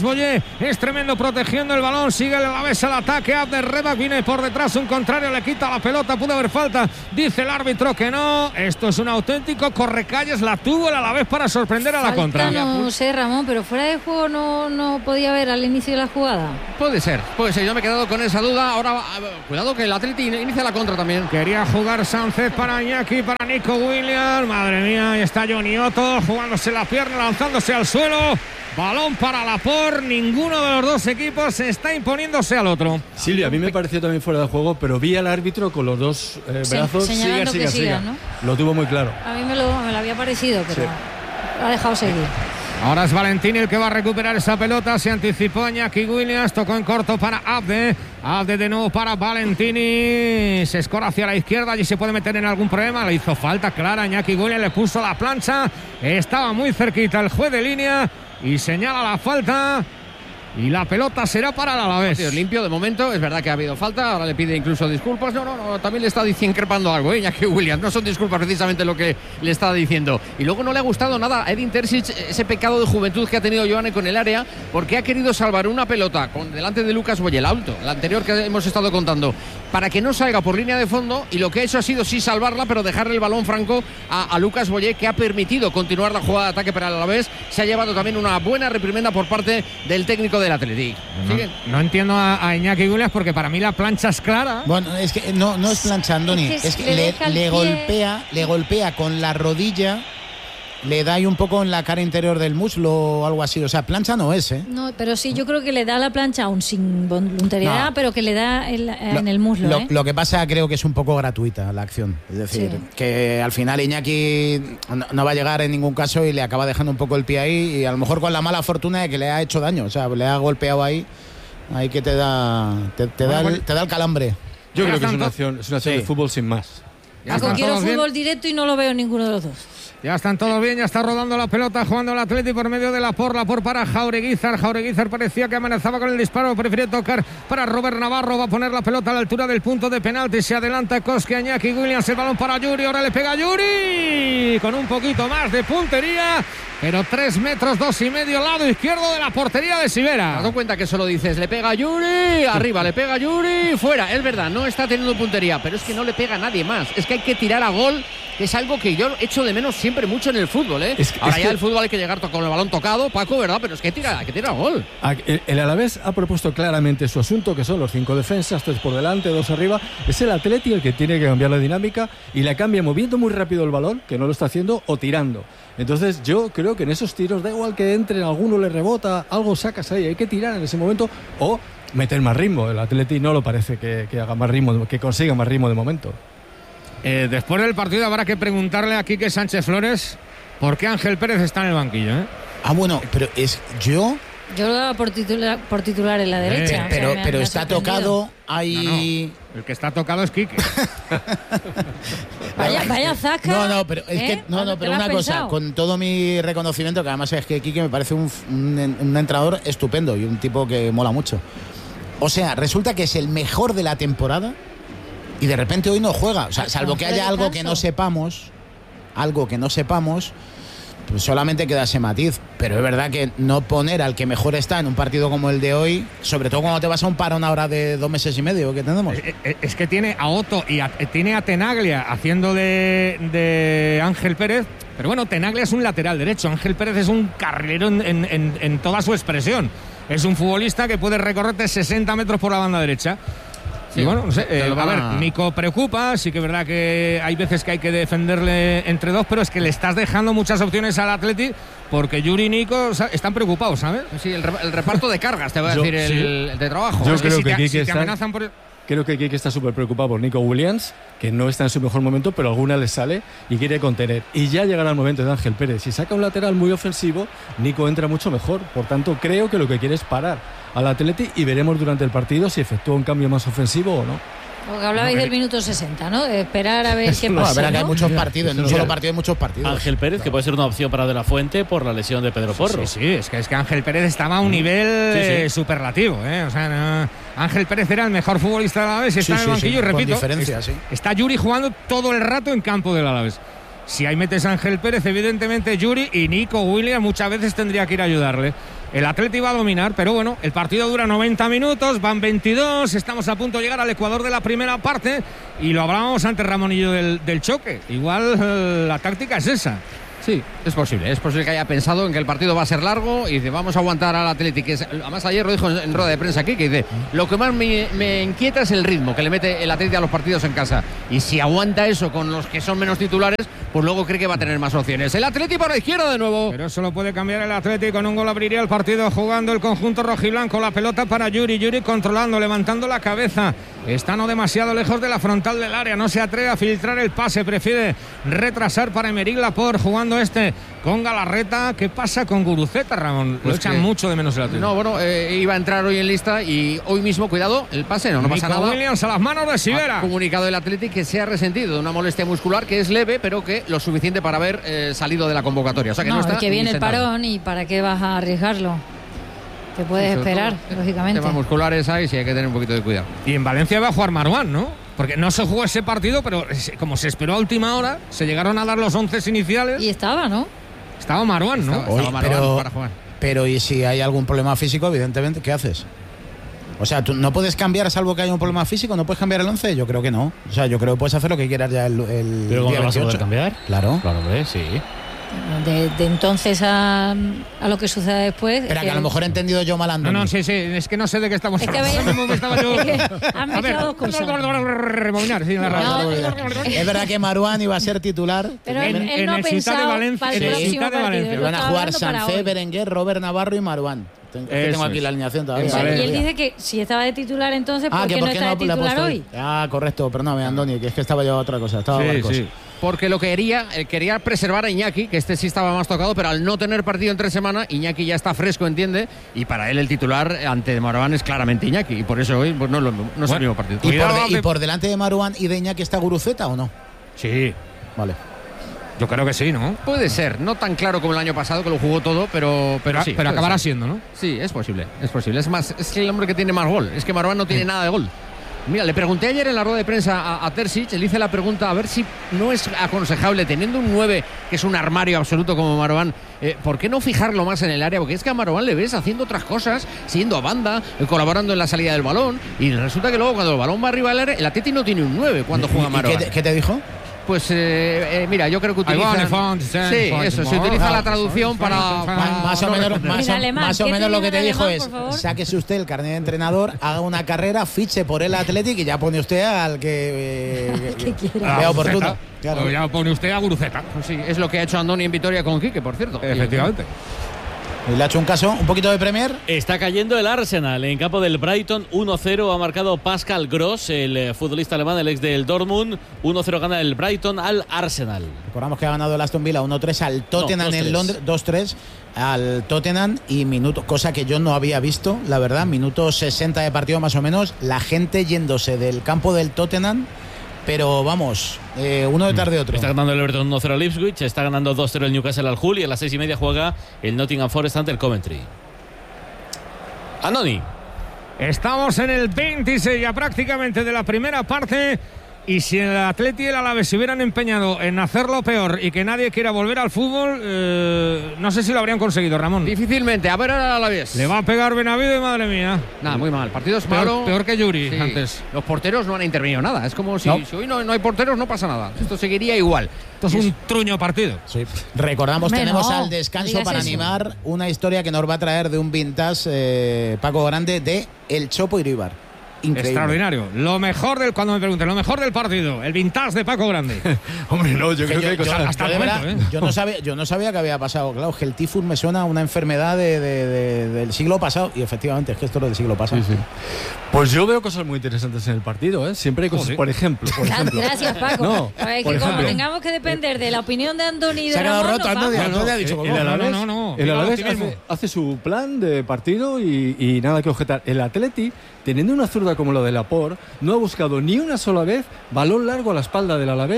Abde es tremendo protegiendo el balón, sigue el Alavés al ataque, Abde Rebak viene por detrás, un contrario le quita la pelota, pudo haber falta, dice el árbitro que no, esto es un auténtico correcalles, la tuvo el Alavés para sorprender a la contra. No sé, Ramón, pero fuera de juego no podía haber al inicio de la jugada. Puede ser, yo me he quedado con esa duda, ahora cuidado que el Atleti inicia la contra también. Quería jugar Sánchez para Iñaki, para Nico Williams, madre mía, ahí está Johnny Otto jugándose la pierna, lanzándose al suelo, balón para Laporte, ninguno de los dos equipos está imponiéndose al otro. Silvia, a mí me pareció también fuera de juego, pero vi al árbitro con los dos brazos, siga, ¿no? Lo tuvo muy claro. A mí me lo había parecido, pero lo ha dejado seguir. Ahora es Valentini el que va a recuperar esa pelota. Se anticipó Iñaki Williams. Tocó en corto para Abde. Abde de nuevo para Valentini. Se escora hacia la izquierda. Allí se puede meter en algún problema. Le hizo falta clara. Iñaki Williams le puso la plancha. Estaba muy cerquita el juez de línea. Y señala la falta. Y la pelota será para el Alavés. Limpio de momento, es verdad que ha habido falta, ahora le pide incluso disculpas. No, también le está increpando algo, Iñaki Williams. No son disculpas precisamente lo que le está diciendo. Y luego no le ha gustado nada a Edin Terzic ese pecado de juventud que ha tenido Joane con el área, porque ha querido salvar una pelota delante de Lucas Boye, el alto, la anterior que hemos estado contando, para que no salga por línea de fondo, y lo que ha hecho ha sido sí salvarla, pero dejarle el balón franco a Lucas Boye, que ha permitido continuar la jugada de ataque para el Alavés. Se ha llevado también una buena reprimenda por parte del técnico del Athletic. No entiendo a Iñaki Williams, porque para mí la plancha es clara. Bueno, es que no es plancha, Andoni, es que le golpea con la rodilla, le da ahí un poco en la cara interior del muslo o algo así. O sea, plancha no es, ¿eh? No, pero sí, yo creo que le da la plancha aún sin voluntariedad, pero que le da en el muslo. Lo que pasa, creo que es un poco gratuita la acción. Es decir, que al final Iñaki no va a llegar en ningún caso y le acaba dejando un poco el pie ahí, y a lo mejor con la mala fortuna de que le ha hecho daño. O sea, le ha golpeado ahí que te da el calambre. Yo creo que es una acción de fútbol sin más. Quiero fútbol directo y no lo veo en ninguno de los dos. Ya están todos bien, ya está rodando la pelota, jugando el Atleti por medio de Laporte para Jaureguizar. Jaureguizar parecía que amenazaba con el disparo, prefirió tocar para Robert Navarro, va a poner la pelota a la altura del punto de penalti, se adelanta Koski, Iñaki Williams, el balón para Yuri, ahora le pega Yuri, con un poquito más de puntería, pero 3 metros, 2,5, lado izquierdo de la portería de Sivera. ¿Te has dado cuenta que solo dices, le pega Yuri, arriba, le pega Yuri, fuera? Es verdad, no está teniendo puntería, pero es que no le pega a nadie más, es que hay que tirar a gol, que es algo que yo echo de menos siempre mucho en el fútbol, ¿eh? Ahora ya el fútbol hay que llegar con el balón tocado, Paco, ¿verdad? Pero es que hay que tirar gol. El Alavés ha propuesto claramente su asunto, que son los 5 defensas, 3 por delante, 2 arriba. Es el Atleti el que tiene que cambiar la dinámica, y la cambia moviendo muy rápido el balón, que no lo está haciendo, o tirando. Entonces yo creo que en esos tiros da igual que entre, alguno le rebota, algo sacas ahí, hay que tirar en ese momento o meter más ritmo. El Atleti no lo parece que haga más ritmo, que consiga más ritmo de momento. Después del partido habrá que preguntarle a Quique Sánchez Flores por qué Ángel Pérez está en el banquillo, ¿eh? Bueno, pero es yo lo daba por titular en la derecha. Pero está tocado ahí. No. El que está tocado es Quique. Vaya zaca. No, pero es que pero una cosa, con todo mi reconocimiento, que además es que Quique me parece un entrenador estupendo y un tipo que mola mucho. O sea, resulta que es el mejor de la temporada y de repente hoy no juega. O sea, salvo que haya algo que no sepamos, pues solamente queda ese matiz. Pero es verdad que no poner al que mejor está en un partido como el de hoy, sobre todo cuando te vas a un parón ahora de 2 meses y medio que tenemos. Es que tiene a Otto y tiene a Tenaglia haciendo de Ángel Pérez. Pero bueno, Tenaglia es un lateral derecho, Ángel Pérez es un carrilero en toda su expresión. Es un futbolista que puede recorrerte 60 metros por la banda derecha. Sí, y bueno, no sé, a ver, Nico preocupa, sí que es verdad que hay veces que hay que defenderle entre dos, pero es que le estás dejando muchas opciones al Atleti, porque Yuri y Nico están preocupados, ¿sabes? Sí, el reparto de cargas, te voy a decir, el de trabajo. Yo creo que si te amenazan por... Creo que Quique está súper preocupado por Nico Williams, que no está en su mejor momento, pero alguna le sale y quiere contener. Y ya llegará el momento de Ángel Pérez. Si saca un lateral muy ofensivo, Nico entra mucho mejor. Por tanto, creo que lo que quiere es parar al Atleti y veremos durante el partido si efectúa un cambio más ofensivo o no. Porque hablabais del minuto 60, ¿no? De esperar a ver qué pasa. A ver, que hay muchos partidos, en un solo partido hay muchos partidos. Ángel Pérez, que puede ser una opción para De la Fuente por la lesión de Pedro Porro. Sí, es que Ángel Pérez estaba a un nivel superlativo, ¿eh? O sea, Ángel Pérez era el mejor futbolista del Alavés y está en el banquillo, y repito, está Yuri jugando todo el rato en campo del Alavés. Si ahí metes a Ángel Pérez, evidentemente Yuri y Nico Williams muchas veces tendría que ir a ayudarle. El Atleti va a dominar, pero bueno, el partido dura 90 minutos, van 22, estamos a punto de llegar al ecuador de la primera parte y lo hablábamos antes, Ramonillo, del choque. Igual la táctica es esa. Sí, es posible que haya pensado en que el partido va a ser largo y dice, vamos a aguantar al Atleti, que además ayer lo dijo en rueda de prensa aquí, que dice, lo que más me inquieta es el ritmo que le mete el Atleti a los partidos en casa, y si aguanta eso con los que son menos titulares, pues luego cree que va a tener más opciones. El Atleti por la izquierda de nuevo. Pero eso lo puede cambiar el Atleti, con un gol abriría el partido jugando el conjunto rojiblanco, la pelota para Yuri controlando, levantando la cabeza, está no demasiado lejos de la frontal del área, no se atreve a filtrar el pase, prefiere retrasar para Aymeric Laporte, jugando con Galarreta. ¿Qué pasa con Guruceta, Ramón? Pues lo echan mucho de menos el Atlético. No, bueno, iba a entrar hoy en lista y hoy mismo, cuidado, el pase, no pasa nada. Williams a las manos de Sivera. Ha comunicado el Atlético que se ha resentido de una molestia muscular que es leve, pero que lo suficiente para haber salido de la convocatoria. O sea que no está. Que viene el sentado. parón y ¿para qué vas a arriesgarlo? Te puedes esperar, lógicamente. Temas musculares hay, sí hay que tener un poquito de cuidado. Y en Valencia va a jugar Marouane, ¿no? Porque no se jugó ese partido, pero como se esperó a última hora, se llegaron a dar los 11 iniciales. Y estaba, ¿no? Estaba Marouane, ¿no? Oye, estaba Marouane para jugar. Pero ¿y si hay algún problema físico, evidentemente, qué haces? O sea, ¿tú no puedes cambiar salvo que haya un problema físico? ¿No puedes cambiar el 11? Yo creo que no. O sea, yo creo que puedes hacer lo que quieras ya el ¿Pero cómo día lo vas a 28. poder cambiar? Claro. Claro, hombre, sí. De entonces a lo que sucede después. Espera, que a lo mejor he entendido yo mal a Andoni. No, sí, es que no sé de qué estamos Es que hablando. han mezclado dos cosas. Rebobinar, sí, en la radio. Es verdad que Marouane iba a ser titular. Pero En él no ha el Ciutat de pensado Valencia- para el en el próximo Ciutat de partido. Valencia. Él lo Van a está jugar hablando para Sancé, hoy. Berenguer, Robert Navarro y Marouane. Tengo Eso aquí es. la alineación todavía. Eso Y es. él dice que si estaba de titular entonces, ¿por que qué no está de le ha titular puesto hoy? Correcto, perdóname, Andoni, que es que estaba yo a otra cosa. Estaba a barcos. Sí. Porque lo quería preservar a Iñaki, que este sí estaba más tocado, pero al no tener partido entre semana, Iñaki ya está fresco, entiende, y para él el titular ante Marouane es claramente Iñaki, y por eso hoy pues, no es el mismo partido. ¿Y por delante de Marouane y de Iñaki está Guruceta o no? Sí, Vale. yo creo que sí, ¿no? Puede ser, no tan claro como el año pasado, que lo jugó todo, pero sí. Pero acabará ser. siendo, ¿no? Sí, es posible. Es más, es el hombre que tiene más gol. Es que Marouane no tiene nada de gol. Mira, le pregunté ayer en la rueda de prensa a Terzic, le hice la pregunta a ver si no es aconsejable, teniendo un 9 que es un armario absoluto como Marouane, ¿por qué no fijarlo más en el área? Porque es que a Marouane le ves haciendo otras cosas, siendo a banda, colaborando en la salida del balón, y resulta que luego cuando el balón va arriba del área, el Atleti no tiene un 9 cuando juega Marouane. ¿Qué te dijo? Pues mira, yo creo que utilizan... se utiliza la traducción para... Más o menos lo que te dijo alemán, es, por favor. sáquese usted el carnet de entrenador, haga una carrera, fiche por el Athletic y ya pone usted al que vea oportuno. Claro. Ya pone usted a Guruceta. Pues sí, es lo que ha hecho Andoni en Vitoria con Quique, por cierto. Efectivamente. Y le ha hecho un caso, un poquito de Premier. Está cayendo el Arsenal en campo del Brighton. 1-0 ha marcado Pascal Gross, el futbolista alemán, el ex del Dortmund. 1-0 gana el Brighton al Arsenal. Recordamos que ha ganado el Aston Villa 1-3 al Tottenham en Londres, 2-3 al Tottenham, y cosa que yo no había visto, la verdad, minuto 60 de partido más o menos, la gente yéndose del campo del Tottenham, pero vamos, uno detrás de otro. Está ganando el Everton 1-0 al Ipswich, está ganando 2-0 el Newcastle al Hull, y a las 6:30 juega el Nottingham Forest ante el Coventry. Andoni. Estamos en el 26 ya prácticamente de la primera parte. Y si el Atleti y el Alavés se hubieran empeñado en hacerlo peor y que nadie quiera volver al fútbol, no sé si lo habrían conseguido, Ramón. Difícilmente, a ver ahora el Alavés. Le va a pegar Benavido y madre mía. Nada, muy mal. Partido es malo. Peor que Yuri Sí. antes. Los porteros no han intervenido nada. Es como si hoy no hay porteros, no pasa nada. Esto seguiría igual. Esto es un truño partido. Sí. Recordamos, Hombre, tenemos no, al descanso digas para eso. animar una historia que nos va a traer de un vintage Paco Grande de El Chopo Iríbar. Increíble. Extraordinario. Lo mejor cuando me pregunten, lo mejor del partido, el vintage de Paco Grande. Hombre, no, yo creo que hay cosas. hasta el de momento, verdad, yo no sabía que había pasado. Claro, que el tifus me suena a una enfermedad del siglo pasado, y efectivamente es que esto es del siglo pasado. Sí. Pues yo veo cosas muy interesantes en el partido, ¿eh? Siempre hay cosas, sí. por ejemplo. Gracias, Paco. No, A ver, por que como ejemplo. tengamos que depender de la opinión de Andoni y de Se ha quedado Ramón, roto, nos Andoni. vamos. Andoni ha dicho que El Alavés, no. el Viva el Alavés optimismo. hace su plan de partido y nada que objetar. El Atleti, teniendo una zurda como lo de Laporte, no ha buscado ni una sola vez balón largo a la espalda del Alavés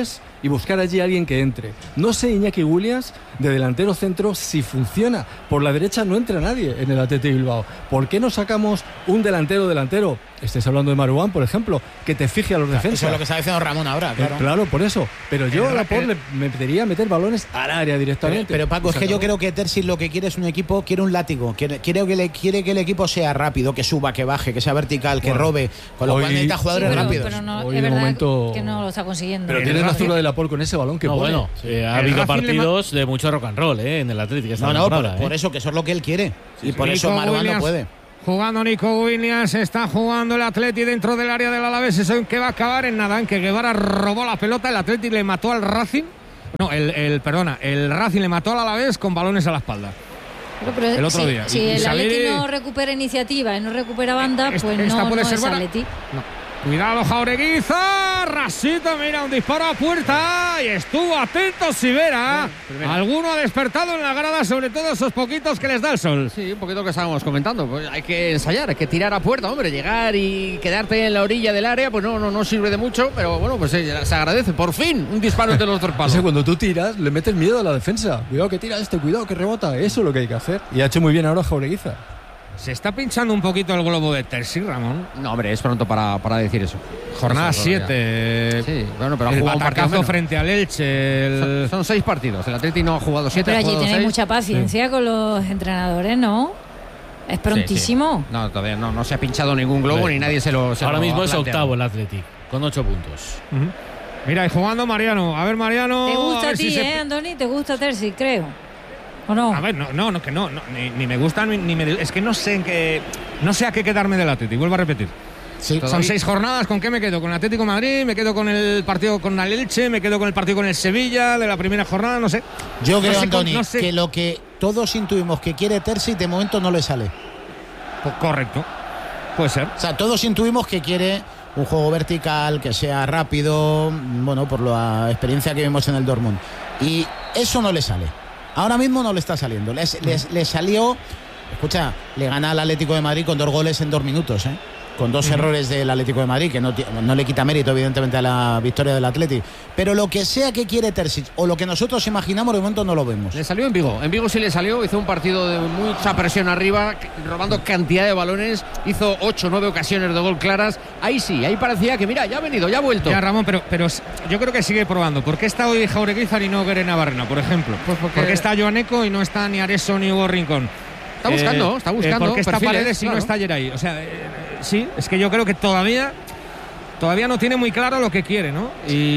y buscar allí a alguien que entre. No sé, Iñaki Williams, de delantero centro, si funciona. Por la derecha no entra nadie en el Athletic Bilbao. ¿Por qué no sacamos un delantero? Estés hablando de Marouane, por ejemplo, que te fije a los defensas. Eso es lo que está diciendo Ramón ahora, claro. Claro, por eso. Pero yo a Laporte le metería meter balones al área directamente. Pero Paco, es que yo creo que Terzic lo que quiere es un equipo, quiere un látigo, quiere que el equipo sea rápido, que suba, que baje, que sea vertical, que robe, con lo cual necesita jugadores rápidos. Pero no, hoy es verdad momento... que no lo está consiguiendo. Pero tienes la zurda de Laporte con ese balón que pone. Bueno, ha habido partidos de mucho rock and roll en el Atlético. Por eso, que eso es lo que él quiere. Y por eso Marouane no puede. Jugando Nico Williams, está jugando el Atleti dentro del área del Alavés. Eso en que va a acabar en nada, en que Guevara robó la pelota, el Atleti le mató al Racing. No, el Racing le mató al Alavés con balones a la espalda. Pero el otro día. Si el Atleti no recupera iniciativa y no recupera banda, pues esta puede ser es buena. Atleti. No. Cuidado Jaureguiza, rasito, mira, un disparo a puerta y estuvo atento Sivera. Alguno ha despertado en la grada, sobre todo esos poquitos que les da el sol. Sí, un poquito que estábamos comentando. Pues hay que ensayar, hay que tirar a puerta, hombre, llegar y quedarte en la orilla del área, pues no sirve de mucho, pero bueno, pues se agradece. Por fin, un disparo entre los dos palos. Cuando tú tiras, le metes miedo a la defensa. Cuidado que tira cuidado que rebota. Eso es lo que hay que hacer. Y ha hecho muy bien ahora Jaureguiza. Se está pinchando un poquito el globo de Terzic, Ramón. No, hombre, es pronto para decir eso. Jornada 7. Sí, bueno, pero ha el jugado un partido frente al Elche. Son 6 partidos. El Atleti no ha jugado 7. Pero allí tenéis mucha paciencia con los entrenadores, ¿no? Es prontísimo. Sí. No, todavía no se ha pinchado ningún globo ni nadie se lo ahora mismo es planteado. octavo el Atleti, con 8 puntos. Mira, y jugando Mariano. A ver, Mariano. ¿Te gusta a ti, Andoni? ¿Te gusta Terzic, creo? ¿O no? A ver, no, ni me gusta, ni me... Es que no sé a qué quedarme del Atlético, vuelvo a repetir. Sí, son 6 jornadas, ¿con qué me quedo? ¿Con el Atlético de Madrid? ¿Me quedo con el partido con el Elche? ¿Me quedo con el partido con el Sevilla de la primera jornada? No sé. Yo creo, Andoni, que lo que todos intuimos que quiere Terzic de momento no le sale. Pues correcto, puede ser. O sea, todos intuimos que quiere un juego vertical, que sea rápido, bueno, por la experiencia que vimos en el Dortmund. Y eso no le sale. Ahora mismo no le está saliendo. Le salió, escucha, le gana al Atlético de Madrid con 2 goles en 2 minutos, con 2 errores del Atlético de Madrid, que no le quita mérito, evidentemente, a la victoria del Atleti. Pero lo que sea que quiere Terzic, o lo que nosotros imaginamos, de momento no lo vemos. Le salió en Vigo. En Vigo sí le salió, hizo un partido de mucha presión arriba, robando cantidad de balones, hizo 8 o 9 ocasiones de gol claras. Ahí sí, ahí parecía que, mira, ya ha venido, ya ha vuelto. Ya, Ramón, pero yo creo que sigue probando. ¿Por qué está hoy Jaureguizar y no Guerena Barrena, por ejemplo? Pues ¿por qué está Joaneco y no está ni Areso ni Hugo Rincón? Está buscando. ¿Por qué está perfiles, Paredes y no está Geray? O sea, sí, es que yo creo que todavía no tiene muy claro lo que quiere, ¿no?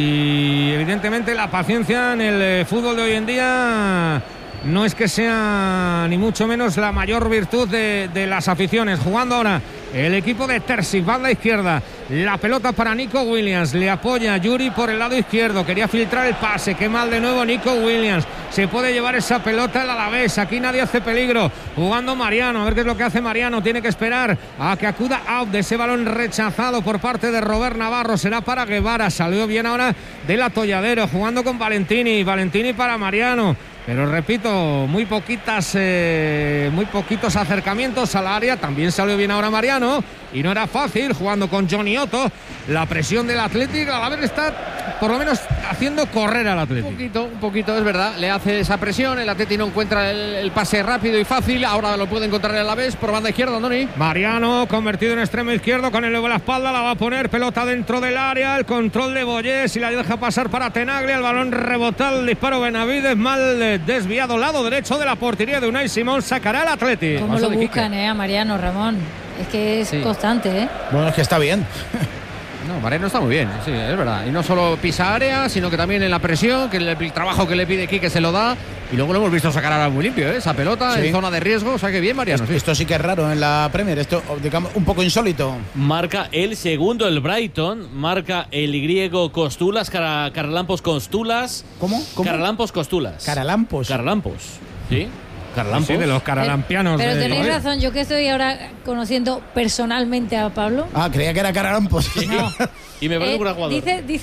Y evidentemente la paciencia en el fútbol de hoy en día no es que sea ni mucho menos la mayor virtud de las aficiones. Jugando ahora el equipo de Terzic, banda izquierda, la pelota para Nico Williams, le apoya Yuri por el lado izquierdo, quería filtrar el pase, qué mal de nuevo Nico Williams, se puede llevar esa pelota el Alavés, aquí nadie hace peligro, jugando Mariano, a ver qué es lo que hace Mariano, tiene que esperar a que acuda out de ese balón rechazado por parte de Robert Navarro, será para Guevara, salió bien ahora del Atolladero, jugando con Valentini para Mariano. Pero repito, muy poquitos acercamientos al área. También salió bien ahora Mariano. Y no era fácil jugando con Johnny Otto. La presión del Atlético a la vez está por lo menos haciendo correr al Atlético. Un poquito, es verdad. Le hace esa presión. El Atlético no encuentra el pase rápido y fácil. Ahora lo puede encontrar a la vez por banda izquierda, Andoni. Mariano convertido en extremo izquierdo con el luego a la espalda. La va a poner pelota dentro del área. El control de Boyés y la deja pasar para Tenaglia. El balón rebotado. El disparo Benavides mal desviado. Lado derecho de la portería de Unai Simón. Sacará al Atlético. ¿Cómo lo buscan, a Mariano, Ramón? Es que es constante, Bueno, es que está bien. No, Mariano está muy bien, sí, es verdad. Y no solo pisa área, sino que también en la presión, que el trabajo que le pide Quique se lo da. Y luego lo hemos visto sacar ahora muy limpio, esa pelota en zona de riesgo. O sea que bien, Mariano. Esto sí que es raro en la Premier. Esto, digamos, un poco insólito. Marca el segundo el Brighton. Marca el griego Costulas, Caralampos Costulas. ¿Cómo? Caralampos Costulas. Caralampos. Sí. Caralampos. Sí, de los caralampianos. Pero tenéis razón, yo que estoy ahora conociendo personalmente a Pablo. Creía que era Caralampos. No. Y me parece un jugador.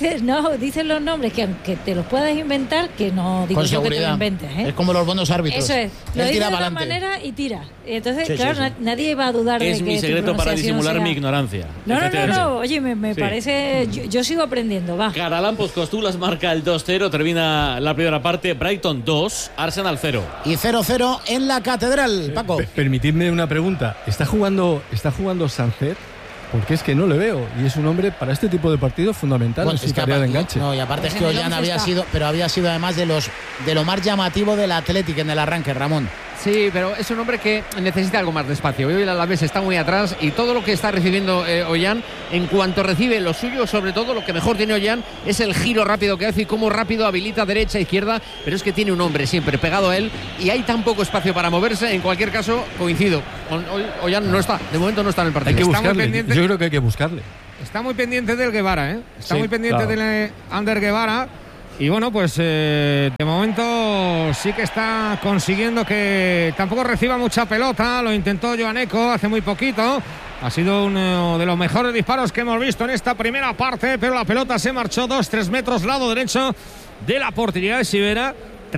Dicen los nombres que aunque te los puedas inventar, que no digo yo que te lo inventes. Es como los buenos árbitros. Eso es. Lo dice de una manera y tira. Entonces, claro, nadie va a dudar de que es mi secreto para disimular mi ignorancia. No. Oye, me parece. Yo sigo aprendiendo, va. Caralampos Costulas marca el 2-0. Termina la primera parte. Brighton 2, Arsenal 0. Y 0-0 en la Catedral, Paco. Permitidme una pregunta. ¿Está jugando Sánchez? Porque es que no le veo. Y es un hombre para este tipo de partidos fundamental en su tarea de enganche. No, y aparte es que Ollán había sido además de lo más llamativo del Athletic en el arranque, Ramón. Sí, pero es un hombre que necesita algo más de espacio. Hoy el Alavés está muy atrás y todo lo que está recibiendo Ollán, en cuanto recibe lo suyo, sobre todo lo que mejor tiene Ollán es el giro rápido que hace y cómo rápido habilita derecha, izquierda, pero es que tiene un hombre siempre pegado a él y hay tan poco espacio para moverse. En cualquier caso, coincido. Ollán no está, de momento no está en el partido. Hay que buscarle. Yo creo que hay que buscarle. Está muy pendiente del Guevara, ¿eh? Está muy pendiente del Ander Guevara. Y bueno, pues de momento sí que está consiguiendo que tampoco reciba mucha pelota. Lo intentó Joaneco hace muy poquito. Ha sido uno de los mejores disparos que hemos visto en esta primera parte, pero la pelota se marchó 2-3 metros lado derecho de la portería de Sivera.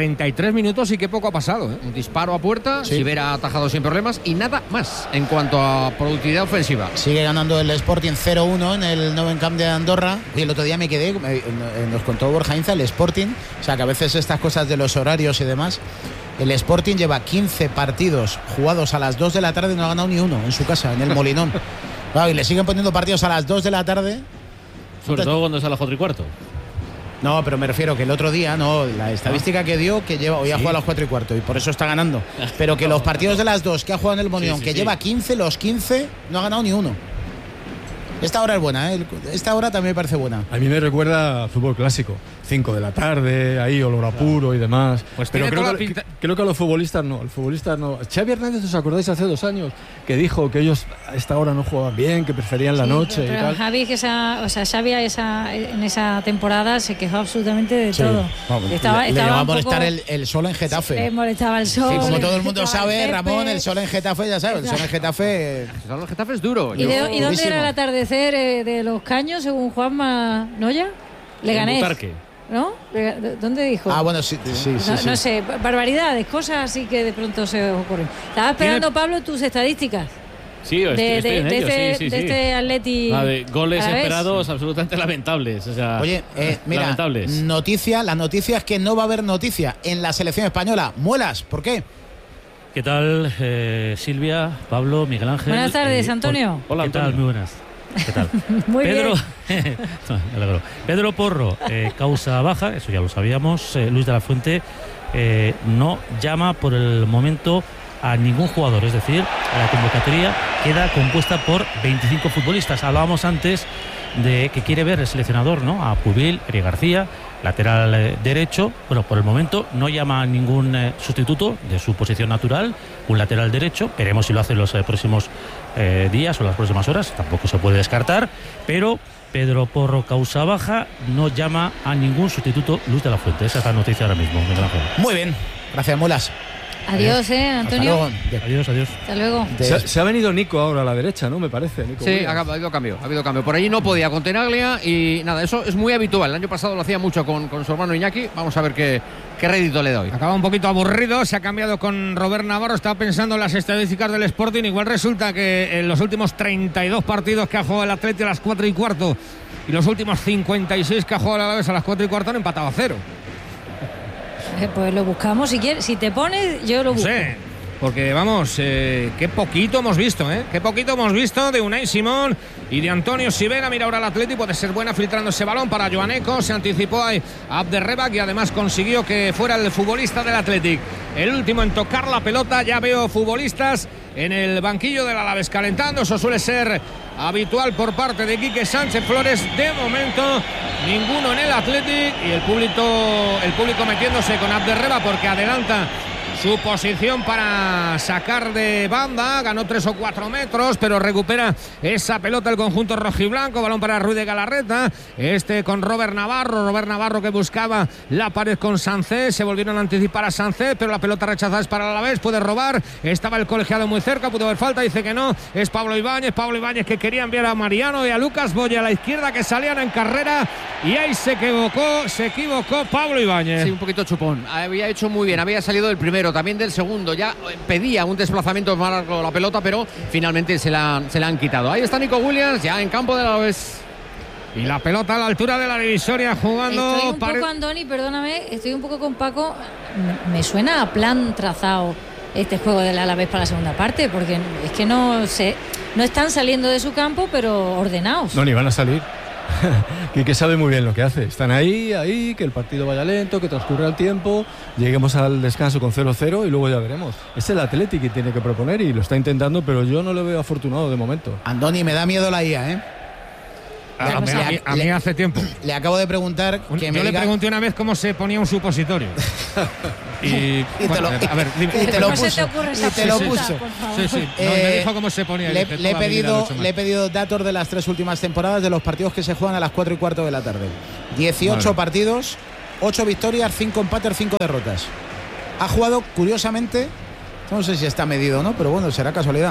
33 minutos y qué poco ha pasado, ¿eh? Un disparo a puerta, Sivera ha atajado sin problemas y nada más en cuanto a productividad ofensiva. Sigue ganando el Sporting 0-1 en el Nou Camp de Andorra. Y el otro día me quedé, nos contó Borja Inza, el Sporting, o sea que a veces estas cosas de los horarios y demás, el Sporting lleva 15 partidos jugados a las 2 de la tarde y no ha ganado ni uno en su casa, en el Molinón. Claro, y le siguen poniendo partidos a las 2 de la tarde. Sobre todo cuando es a las 4:15. No, pero me refiero que el otro día, la estadística que dio, que hoy ha jugado a las 4:15 y por eso está ganando. Pero que los partidos de las 2 que ha jugado en el Molinón, lleva 15, los 15 no ha ganado ni uno. Esta hora es buena, ¿eh? Esta hora también me parece buena. A mí me recuerda a fútbol clásico. 5 de la tarde, ahí olor a puro y demás. Pues pero creo que a los futbolistas no. Xavi Hernández, ¿os acordáis hace 2 años? Que dijo que ellos a esta hora no jugaban bien, que preferían la noche pero y tal. Javi, Xavi en esa temporada se quejó absolutamente de todo. Le llegó a molestar el sol en Getafe. Le molestaba el sol. Sí, como todo el mundo sabe, Ramón, el sol en Getafe, ya sabes, el sol en Getafe... El sol en Getafe es duro. ¿Y dónde era el atardecer de los Caños, según Juanma Noya? Leganés. ¿No? ¿Dónde dijo? Bueno, sí. No sé, barbaridades, cosas así que de pronto se ocurren. Estaba esperando, Pablo, tus estadísticas. Sí, estoy en ello, de este Atleti. Goles esperados absolutamente lamentables. O sea, oye, mira, lamentables. La noticia es que no va a haber noticia en la selección española. Muelas, ¿por qué? ¿Qué tal, Silvia, Pablo, Miguel Ángel? Buenas tardes, Antonio. Hola, ¿Qué tal? Muy buenas. ¿Qué tal? Muy Pedro, bien. Pedro Porro, causa baja, eso ya lo sabíamos. Luis de la Fuente no llama por el momento a ningún jugador, es decir, la convocatoria queda compuesta por 25 futbolistas. Hablábamos antes de que quiere ver el seleccionador, ¿no? A Pubil, Eric García, lateral derecho. Bueno, por el momento no llama a ningún sustituto de su posición natural, un lateral derecho. Veremos si lo hace en los próximos días o las próximas horas, tampoco se puede descartar, pero Pedro Porro causa baja, no llama a ningún sustituto Luis de la Fuente. Esa es la noticia ahora mismo, Miguel Ángel. Muy bien, gracias, Mulas. Adiós, Antonio. Adiós. Hasta luego. Se ha venido Nico ahora a la derecha, ¿no? Me parece. Nico, sí, ha habido cambio. Por ahí no podía con Tenaglia y nada, eso es muy habitual. El año pasado lo hacía mucho con su hermano Iñaki. Vamos a ver qué rédito le doy. Acaba un poquito aburrido, se ha cambiado con Robert Navarro. Estaba pensando en las estadísticas del Sporting. Igual resulta que en los últimos 32 partidos que ha jugado el Atleti a las 4:15 y los últimos 56 que ha jugado el Alavés a las 4:15 han empatado a 0. Pues lo buscamos, si quieres, si te pones, yo lo busco. Sí, porque vamos, qué poquito hemos visto, qué poquito hemos visto de Unai Simón y de Antonio Sivera. Mira ahora el Atleti, puede ser buena filtrando ese balón para Joaneco, se anticipó a Abderrebak y además consiguió que fuera el futbolista del Athletic el último en tocar la pelota. Ya veo futbolistas en el banquillo del Alavés calentando, eso suele ser habitual por parte de Quique Sánchez Flores. De momento ninguno en el Athletic y el público metiéndose con Abderrebak porque adelanta su posición para sacar de banda. Ganó 3 o 4 metros, pero recupera esa pelota el conjunto rojiblanco. Balón para Ruiz de Galarreta. Con Robert Navarro que buscaba la pared con Sánchez. Se volvieron a anticipar a Sánchez, pero la pelota rechazada es para el Alavés. Puede robar. Estaba el colegiado muy cerca. Pudo haber falta. Dice que no. Es Pablo Ibáñez que quería enviar a Mariano y a Lucas Boya a la izquierda, que salían en carrera. Y ahí se equivocó Pablo Ibáñez. Sí, un poquito chupón. Había hecho muy bien. Había salido del primero, también del segundo. Ya pedía un desplazamiento más largo la pelota, pero finalmente se la han quitado. Ahí está Nico Williams, ya en campo de la Alavés. Y la pelota a la altura de la divisoria jugando. Estoy un poco, Andoni, perdóname, estoy un poco con Paco. Me suena a plan trazado este juego del Alavés para la segunda parte, porque es que no están saliendo de su campo, pero ordenados. No, ni van a salir. Quique sabe muy bien lo que hace. Están ahí, que el partido vaya lento, que transcurra el tiempo, lleguemos al descanso con 0-0 y luego ya veremos. Es el Athletic que tiene que proponer y lo está intentando, pero yo no lo veo afortunado de momento. Andoni, me da miedo la IA, ¿eh? A mí hace tiempo. Le acabo de preguntar yo le pregunté una vez cómo se ponía un supositorio. y te lo puso. Sí. Me dijo cómo se ponía. Le he pedido datos de las 3 últimas temporadas de los partidos que se juegan a las 4:15 de la tarde. 18 partidos, 8 victorias, 5 empates, 5 derrotas. Ha jugado, curiosamente, no sé si está medido o no, pero bueno, será casualidad,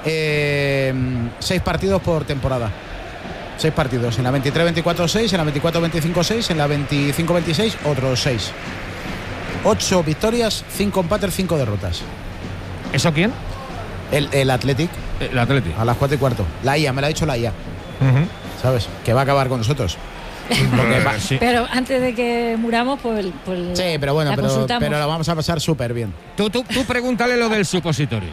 6 partidos por temporada. 6 partidos, en la 23-24 6, en la 24-25 6, en la 25-26 otros 6. 8 victorias, 5 empates, 5 derrotas. ¿Eso quién? El Athletic. El Athletic. A las 4:15. La IA, me lo ha dicho la IA. ¿Sabes? Que va a acabar con nosotros. Sí. Pero antes de que muramos, pues sí, pero bueno, pero lo vamos a pasar súper bien. Tú pregúntale lo del supositorio.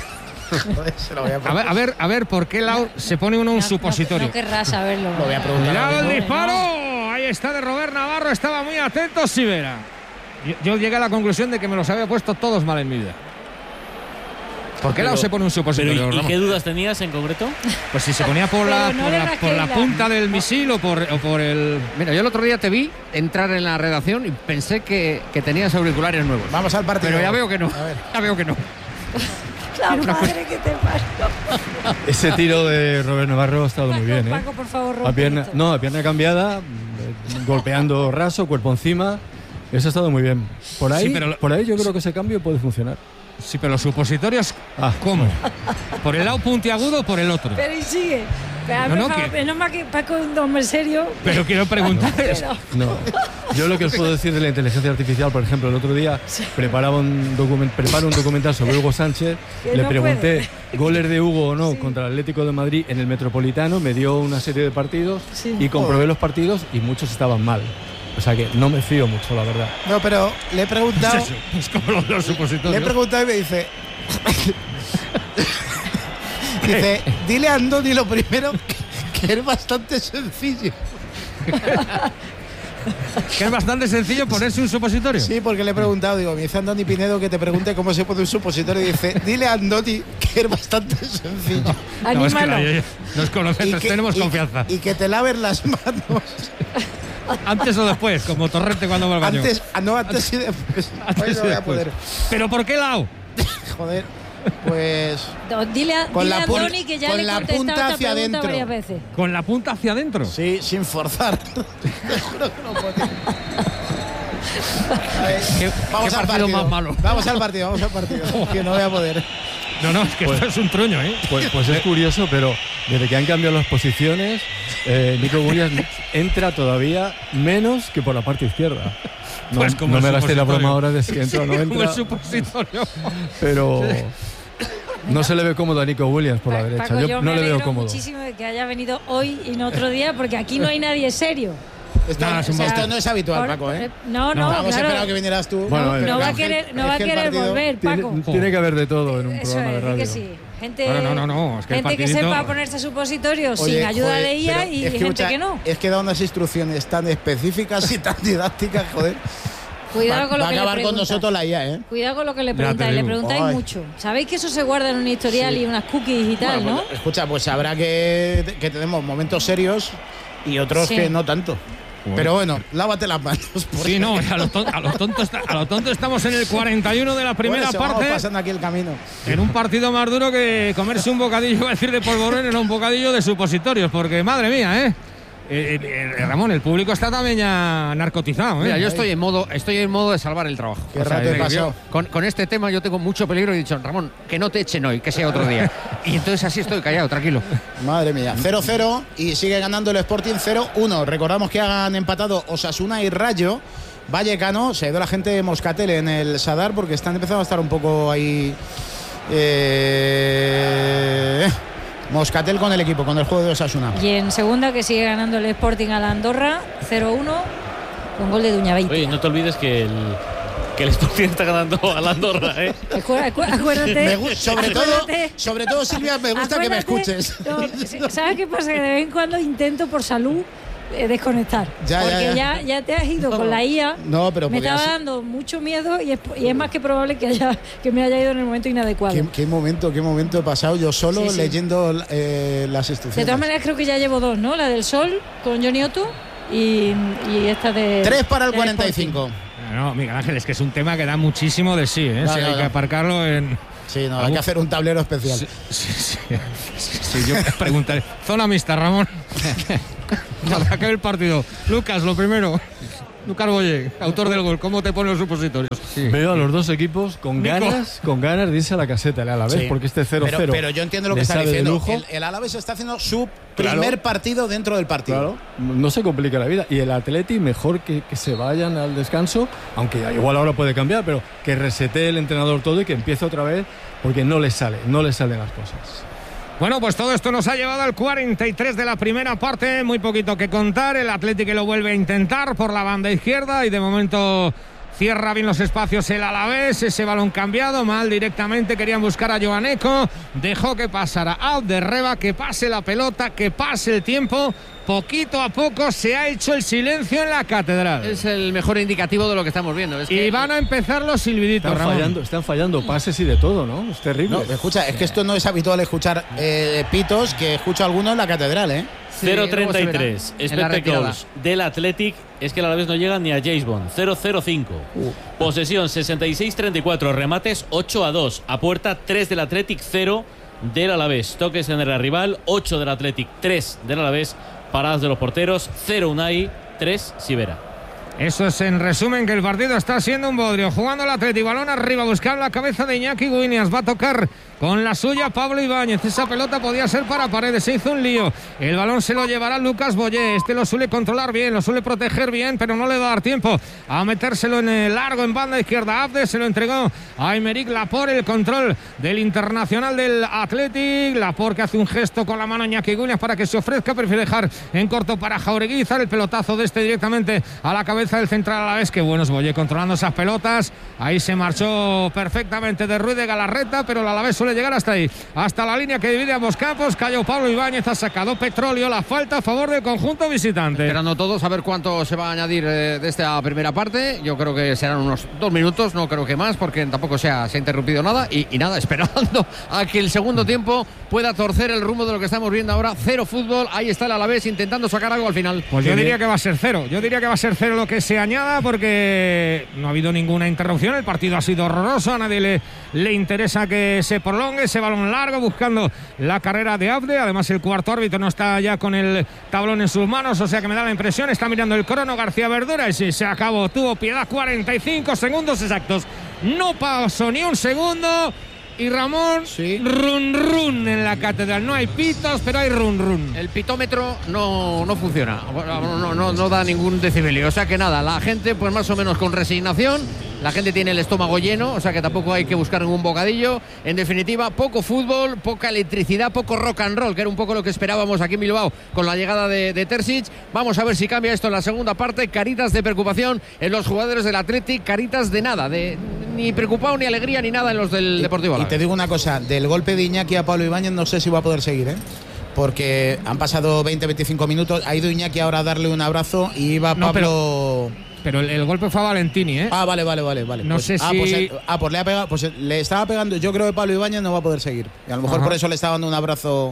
A ver, ¿por qué Lau se pone uno un supositorio? No querrás saberlo. Lo voy a preguntar. ¡Mirad el disparo! Ahí está de Robert Navarro, estaba muy atento Sivera. Yo llegué a la conclusión de que me los había puesto todos mal en mi vida. ¿Por qué Lau se pone un supositorio? ¿Y qué dudas tenías en concreto? Pues si se ponía por la punta del misil o por el... Mira, yo el otro día te vi entrar en la redacción y pensé que tenías auriculares nuevos. Vamos al partido. Pero ya veo que no. Ya veo que no. La madre que te parió. Ese tiro de Robert Navarro ha estado muy bien, ¿eh? Paco, por favor, a pierna cambiada, golpeando raso, cuerpo encima. Eso ha estado muy bien. Por ahí yo creo que ese cambio puede funcionar. Sí, pero los supositorios, ¿cómo? ¿Por el lado puntiagudo o por el otro? Pero y sigue. Menos mal que Paco es un hombre serio. Pero quiero preguntar eso. No. Yo lo que os puedo decir de la inteligencia artificial, por ejemplo, el otro día preparo un documental sobre Hugo Sánchez. Le pregunté goles de Hugo o no contra el Atlético de Madrid en el Metropolitano. Me dio una serie de partidos y comprobé los partidos y muchos estaban mal. O sea que no me fío mucho, la verdad. No, pero le he preguntado. Es como los supositorios. Le he preguntado y me dice. Dice, dile a Andoni lo primero, que es bastante sencillo. ¿Que es bastante sencillo ponerse un supositorio? Sí, porque le he preguntado, digo, me dice Andoni Pinedo que te pregunte cómo se pone un supositorio y dice, dile a Andoni que es bastante sencillo. No, es que nos conocemos, tenemos confianza. Y que te laves las manos. Antes o después, como Torrente cuando va al baño. Antes y después. Antes y después. ¿Pero por qué Lau? Joder, pues... Dile a Andoni que ya le he contestado esta pregunta varias veces. ¿Con la punta hacia adentro? Sí, sin forzar. Te juro que no puedo. Vamos al partido más malo. Vamos al partido. Que no voy a poder. No, es que esto es un truño, ¿eh? Pues es curioso, pero desde que han cambiado las posiciones, Nico Williams entra todavía menos que por la parte izquierda. No, pues como no me gasté la broma ahora de si entra o no entra. Como el supositorio. Pero no se le ve cómodo a Nico Williams por la derecha. Paco, yo no le veo cómodo. Muchísimo de que haya venido hoy y no otro día, porque aquí no hay nadie serio. Esto no es habitual, Paco, ¿eh? No, Hemos claro. esperado que vinieras tú. Bueno, no va a querer volver, Paco. Tiene que haber de todo en un Eso programa de radio. Que sí. Gente, no, es que gente que sepa ponerse supositorios sin ayuda de IA y gente que no. Es que da unas instrucciones tan específicas y tan didácticas, joder. Cuidado con lo que le preguntas. Va a acabar con nosotros la IA, ¿eh? Cuidado con lo que le preguntáis. Le preguntáis mucho. Sabéis que eso se guarda en un historial y unas cookies y tal, pues, ¿no? Escucha, pues habrá que tenemos momentos serios y otros que no tanto. Pero bueno, lávate las manos. Sí, no, a lo tonto estamos en el 41 de la primera parte. Vamos pasando aquí el camino. En un partido más duro que comerse un bocadillo, iba a decir de polvorón, era un bocadillo de supositorios, porque madre mía, Ramón, el público está también ya narcotizado. Mira, yo estoy en modo de salvar el trabajo. Qué rato he pasado. Con este tema yo tengo mucho peligro y he dicho, Ramón, que no te echen hoy, que sea otro día. Y entonces así estoy callado, tranquilo. Madre mía, 0-0 y sigue ganando el Sporting 0-1. Recordamos que han empatado Osasuna y Rayo Vallecano. Se ha ido la gente de Moscatel en el Sadar porque están empezando a estar un poco ahí... Moscatel con el equipo, con el juego de Osasuna. Y en segunda, que sigue ganando el Sporting a la Andorra 0-1 con gol de Duñabeitia. Oye, no te olvides que el Sporting está ganando a la Andorra, ¿eh? Acuérdate. Sobre todo, Silvia, me gusta que me escuches. No, ¿sabes qué pasa? Que de vez en cuando intento por salud desconectar. Porque ya te has ido con la IA. No, pero me estaba dando mucho miedo y es más que probable que me haya ido en el momento inadecuado. ¿Qué momento he pasado yo solo leyendo las instrucciones? De todas maneras, creo que ya llevo 2, ¿no? La del Sol con Johnny Otto y esta de... 3 para el 45. No, Miguel Ángel, es que es un tema que da muchísimo de sí, ¿eh? Hay que aparcarlo en... Sí, no, hay que hacer un tablero especial. Sí, yo preguntaré. Zona mixta, Ramón. Para que el partido. Lucas, lo primero. Lucas Boye, autor del gol. ¿Cómo te ponen los supositorios? Sí. Veo a los dos equipos con ganas de irse a la caseta, el Alavés, porque este 0-0. Pero yo entiendo lo que está diciendo. El Alavés está haciendo su primer partido dentro del partido. Claro, no se complica la vida. Y el Atleti, mejor que se vayan al descanso, aunque igual ahora puede cambiar, pero que resete el entrenador todo y que empiece otra vez, porque no le salen las cosas. Bueno, pues todo esto nos ha llevado al 43 de la primera parte. Muy poquito que contar. El Atlético lo vuelve a intentar por la banda izquierda y de momento cierra bien los espacios el Alavés. Ese balón cambiado mal directamente. Querían buscar a Joaneco. Dejó que pasara Alderreba, que pase la pelota, que pase el tiempo. Poquito a poco se ha hecho el silencio en la catedral. Es el mejor indicativo de lo que estamos viendo. Y van a empezar los silbiditos, están fallando pases y de todo, ¿no? Es terrible. No, escucha, es que esto no es habitual escuchar pitos, que escucho algunos en la catedral, ¿eh? 0-33. Espectáculos del Athletic. Es que el Alavés no llega ni a James Bond. 0-0-5. Posesión 66-34. Remates 8-2. A puerta 3 del Athletic, 0 del Alavés. Toques en el rival 8 del Athletic, 3 del Alavés. Paradas de los porteros 0 Unai, 3 Sivera. Eso es en resumen que el partido está siendo un bodrio. Jugando el Athletic, balón arriba, buscar la cabeza de Iñaki Guiñas. Va a tocar con la suya Pablo Ibáñez. Esa pelota podía ser para Paredes, se hizo un lío. El balón se lo llevará Lucas Boyé. Este lo suele controlar bien, lo suele proteger bien, pero no le va a dar tiempo a metérselo en el largo en banda izquierda. Abde se lo entregó a Aymeric Laporte. El control del internacional del Athletic. Laporte que hace un gesto con la mano a Iñaki Guiñas para que se ofrezca. Prefiere dejar en corto para Jauregui. El pelotazo de este directamente a la cabeza del central a la vez. Que bueno es Boyé controlando esas pelotas. Ahí se marchó perfectamente de Ruiz de Galarreta, pero la Alavés suele llegar hasta ahí, hasta la línea que divide ambos campos. Cayó Pablo Ibáñez, ha sacado Petróleo, la falta a favor del conjunto visitante. Esperando todos a ver cuánto se va a añadir de esta primera parte. Yo creo que serán unos 2 minutos, no creo que más, porque tampoco se ha interrumpido nada. Y nada, esperando a que el segundo tiempo pueda torcer el rumbo de lo que estamos viendo ahora. 0 fútbol, ahí está el Alavés intentando sacar algo al final. Pues yo diría que va a ser 0. Yo diría que va a ser 0 lo que se añada, porque no ha habido ninguna interrupción. El partido ha sido horroroso, a nadie le interesa que se prolongue ese balón largo buscando la carrera de Abde. Además el cuarto árbitro no está ya con el tablón en sus manos, o sea que me da la impresión, está mirando el crono García Verdura y sí, se acabó, tuvo piedad. 45 segundos exactos, no pasó ni un segundo. Y Ramón, run run en la catedral. No hay pitos, pero hay run run. El pitómetro no funciona, no da ningún decibelio. O sea que nada, la gente pues más o menos con resignación. La gente tiene el estómago lleno, o sea que tampoco hay que buscar ningún bocadillo. En definitiva, poco fútbol, poca electricidad, poco rock and roll, que era un poco lo que esperábamos aquí en Bilbao con la llegada de Terzic. Vamos a ver si cambia esto en la segunda parte. Caritas de preocupación en los jugadores del Athletic, caritas de nada, de ni preocupado, ni alegría, ni nada en los del Deportivo Alavés. Y te digo una cosa, del golpe de Iñaki a Pablo Ibáñez no sé si va a poder seguir, porque han pasado 20-25 minutos, ha ido Iñaki ahora a darle un abrazo y iba Pablo... Pero el golpe fue a Valentini, ¿eh? Ah, vale. No sé si... Pues le ha pegado, pues le estaba pegando. Yo creo que Pablo Ibáñez no va a poder seguir. Y a lo mejor por eso le estaba dando un abrazo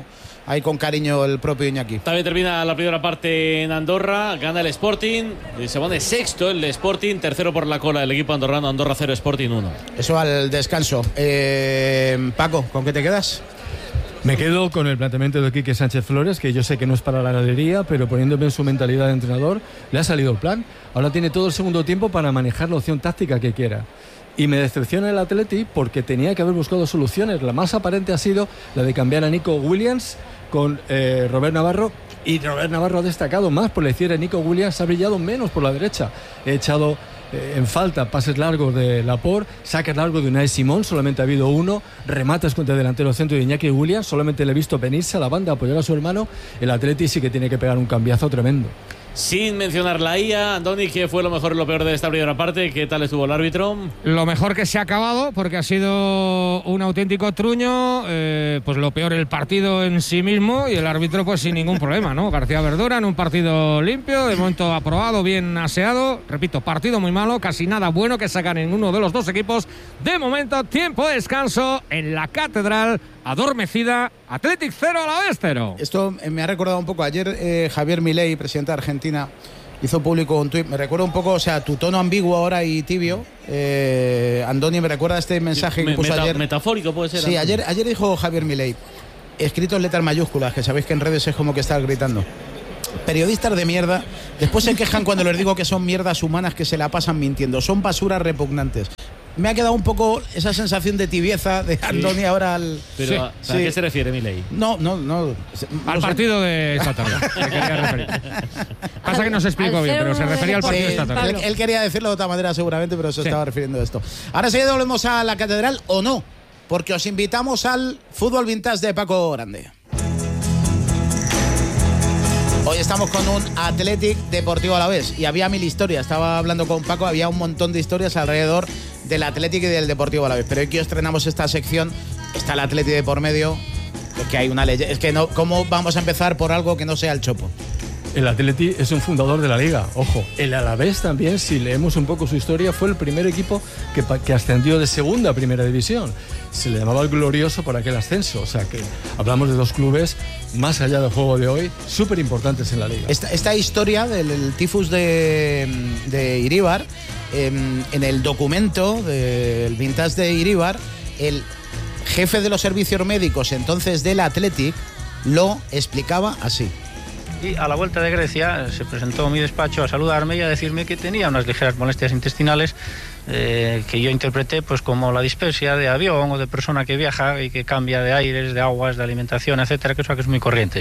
ahí con cariño el propio Iñaki. También termina la primera parte en Andorra, gana el Sporting, y se pone sexto el Sporting, tercero por la cola el equipo andorrano, Andorra 0, Sporting 1. Eso al descanso. Paco, ¿con qué te quedas? Me quedo con el planteamiento de Quique Sánchez Flores, que yo sé que no es para la galería, pero poniéndome en su mentalidad de entrenador, le ha salido el plan. Ahora tiene todo el segundo tiempo para manejar la opción táctica que quiera. Y me decepciona el Atleti porque tenía que haber buscado soluciones. La más aparente ha sido la de cambiar a Nico Williams con Robert Navarro. Y Robert Navarro ha destacado más por la izquierda. Nico Williams ha brillado menos por la derecha. He echado en falta pases largos de Laporte, saques largos de Unai Simón, solamente ha habido uno, remates contra el delantero centro de Iñaki Williams, solamente le he visto venirse a la banda a apoyar a su hermano. El Atleti sí que tiene que pegar un cambiazo tremendo. Sin mencionar la IA, Andoni, ¿qué fue lo mejor y lo peor de esta primera parte? ¿Qué tal estuvo el árbitro? Lo mejor que se ha acabado, porque ha sido un auténtico truño. Pues lo peor el partido en sí mismo y el árbitro pues sin ningún problema, ¿no? García Verdura en un partido limpio, de momento aprobado, bien aseado. Repito, partido muy malo, casi nada bueno que sacan en uno de los dos equipos. De momento, tiempo de descanso en la Catedral. Adormecida, Athletic 0, Alavés 0. Esto me ha recordado un poco. Ayer Javier Milei, presidente de Argentina, hizo público un tuit. Me recuerda un poco, o sea, tu tono ambiguo ahora y tibio. Andoni, me recuerda este mensaje que puso ayer. Metafórico puede ser. Sí, ayer dijo Javier Milei, escrito en letras mayúsculas, que sabéis que en redes es como que está gritando. Periodistas de mierda, después se quejan cuando les digo que son mierdas humanas que se la pasan mintiendo. Son basuras repugnantes. Me ha quedado un poco esa sensación de tibieza de Andoni ahora al... Pero ¿a qué se refiere Milei? No. Al partido de esta tarde. Me quería referir. Pasa que no se explicó bien, pero se refería al partido de esta tarde. Él quería decirlo de otra manera seguramente, pero se estaba refiriendo a esto. Ahora sí volvemos a la Catedral, ¿o no? Porque os invitamos al fútbol vintage de Paco Grande. Hoy estamos con un Athletic Deportivo Alavés y había mil historias. Estaba hablando con Paco, había un montón de historias alrededor del Athletic y del Deportivo Alavés. Pero hoy que estrenamos esta sección, está el Athletic de por medio. Es que hay una leyenda. Es que no, ¿cómo vamos a empezar por algo que no sea el Chopo? El Atleti es un fundador de la Liga, ojo. El Alavés también, si leemos un poco su historia, fue el primer equipo que ascendió de segunda a primera división. Se le llamaba el Glorioso por aquel ascenso. O sea que hablamos de dos clubes, más allá del juego de hoy, súper importantes en la Liga. Esta historia del tifus de Iríbar, en el documento del vintage de Iríbar, el jefe de los servicios médicos entonces del Athletic lo explicaba así. Y a la vuelta de Grecia se presentó a mi despacho a saludarme y a decirme que tenía unas ligeras molestias intestinales que yo interpreté pues como la dispepsia de avión o de persona que viaja y que cambia de aires, de aguas, de alimentación, etcétera, que es muy corriente.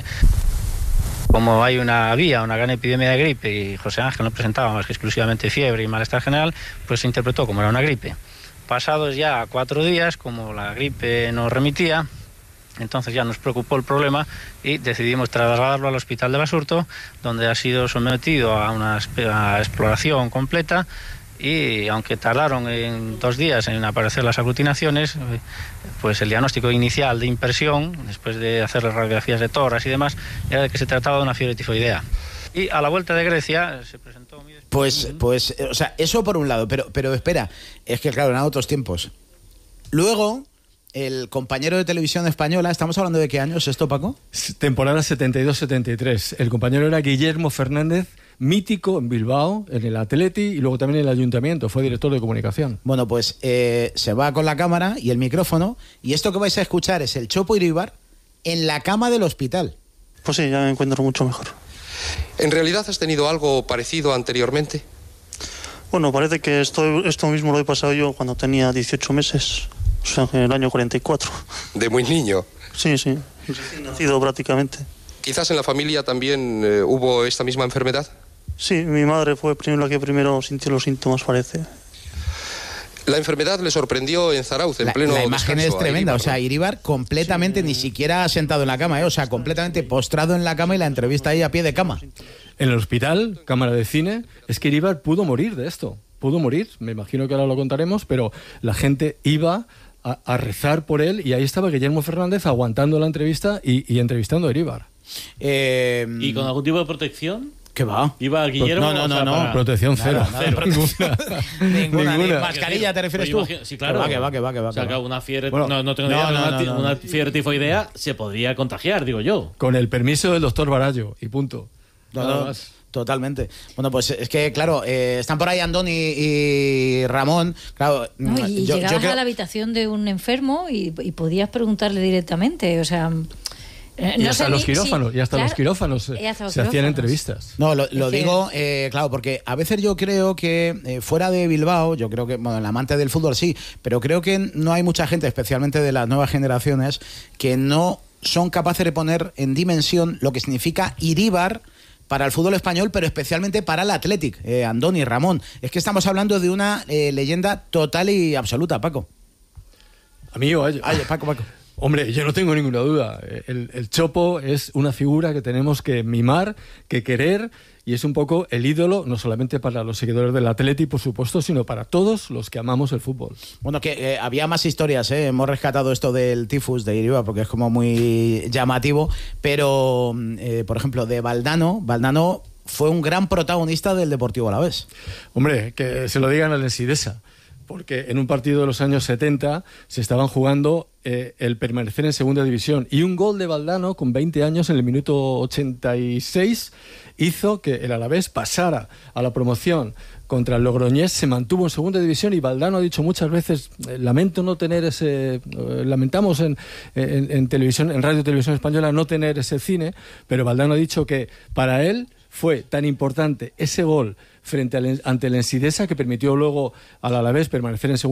Como hay una gran epidemia de gripe y José Ángel no presentaba más que exclusivamente fiebre y malestar general, pues se interpretó como era una gripe. Pasados ya 4 días, como la gripe no remitía, entonces ya nos preocupó el problema y decidimos trasladarlo al hospital de Basurto, donde ha sido sometido a una exploración completa y aunque tardaron en 2 días en aparecer las aglutinaciones, pues el diagnóstico inicial de impresión, después de hacer las radiografías de tórax y demás, era de que se trataba de una fiebre tifoidea. Y a la vuelta de Grecia se presentó... Pues, o sea, eso por un lado, pero espera, es que claro, eran otros tiempos. Luego... El compañero de televisión española, ¿estamos hablando de qué años esto, Paco? Temporada 72-73. El compañero era Guillermo Fernández, mítico en Bilbao, en el Atleti y luego también en el Ayuntamiento. Fue director de comunicación. Bueno, pues se va con la cámara y el micrófono y esto que vais a escuchar es el Chopo Iríbar en la cama del hospital. Pues sí, ya me encuentro mucho mejor. ¿En realidad has tenido algo parecido anteriormente? Bueno, parece que esto mismo lo he pasado yo cuando tenía 18 meses. O sea, en el año 44. ¿De muy niño? Sí, recién nacido prácticamente. ¿Quizás en la familia también hubo esta misma enfermedad? Sí, mi madre fue la que primero sintió los síntomas, parece. La enfermedad le sorprendió en Zarauz, en pleno descanso. La imagen es tremenda, o sea, Iríbar completamente, ni siquiera sentado en la cama, o sea, completamente postrado en la cama y la entrevista ahí a pie de cama. En el hospital, cámara de cine, es que Iríbar pudo morir de esto. Pudo morir, me imagino que ahora lo contaremos, pero la gente iba a rezar por él y ahí estaba Guillermo Fernández aguantando la entrevista y entrevistando a Iríbar. ¿Y con algún tipo de protección? ¿Qué va? ¿Iba Guillermo? No. Protección cero. Ninguna. ¿Mascarilla te refieres tú? Sí, claro. Que va. O sea, una fiebre, no tengo idea, una fiebre tifoidea se podría contagiar, digo yo. Con el permiso del doctor Barallo, y punto. No, totalmente. Bueno, pues es que, claro, están por ahí Andoni y Ramón. Claro, llegabas a la habitación de un enfermo y podías preguntarle directamente, o sea... Y hasta los quirófanos, los quirófanos se hacían entrevistas. No, lo digo, claro, porque a veces yo creo que fuera de Bilbao, yo creo que, bueno, el amante del fútbol sí, pero creo que no hay mucha gente, especialmente de las nuevas generaciones, que no son capaces de poner en dimensión lo que significa Iríbar para el fútbol español, pero especialmente para el Athletic, Andoni, Ramón. Es que estamos hablando de una leyenda total y absoluta, Paco. ¿A mí o a ellos? Paco. Hombre, yo no tengo ninguna duda. El Chopo es una figura que tenemos que mimar, que querer, y es un poco el ídolo, no solamente para los seguidores del Atleti, por supuesto, sino para todos los que amamos el fútbol. Bueno, que había más historias, hemos rescatado esto del tifus de Iribar, porque es como muy llamativo, pero, por ejemplo, de Valdano fue un gran protagonista del Deportivo Alavés. Hombre, que se lo digan al Ensidesa, porque en un partido de los años 70 se estaban jugando el permanecer en segunda división, y un gol de Valdano con 20 años en el minuto 86 hizo que el Alavés pasara a la promoción contra el Logroñés, se mantuvo en segunda división, y Valdano ha dicho muchas veces, lamento no tener lamentamos en televisión, en Radio Televisión Española no tener ese cine, pero Valdano ha dicho que para él fue tan importante ante el Ensidesa, que permitió luego al Alavés permanecer en segunda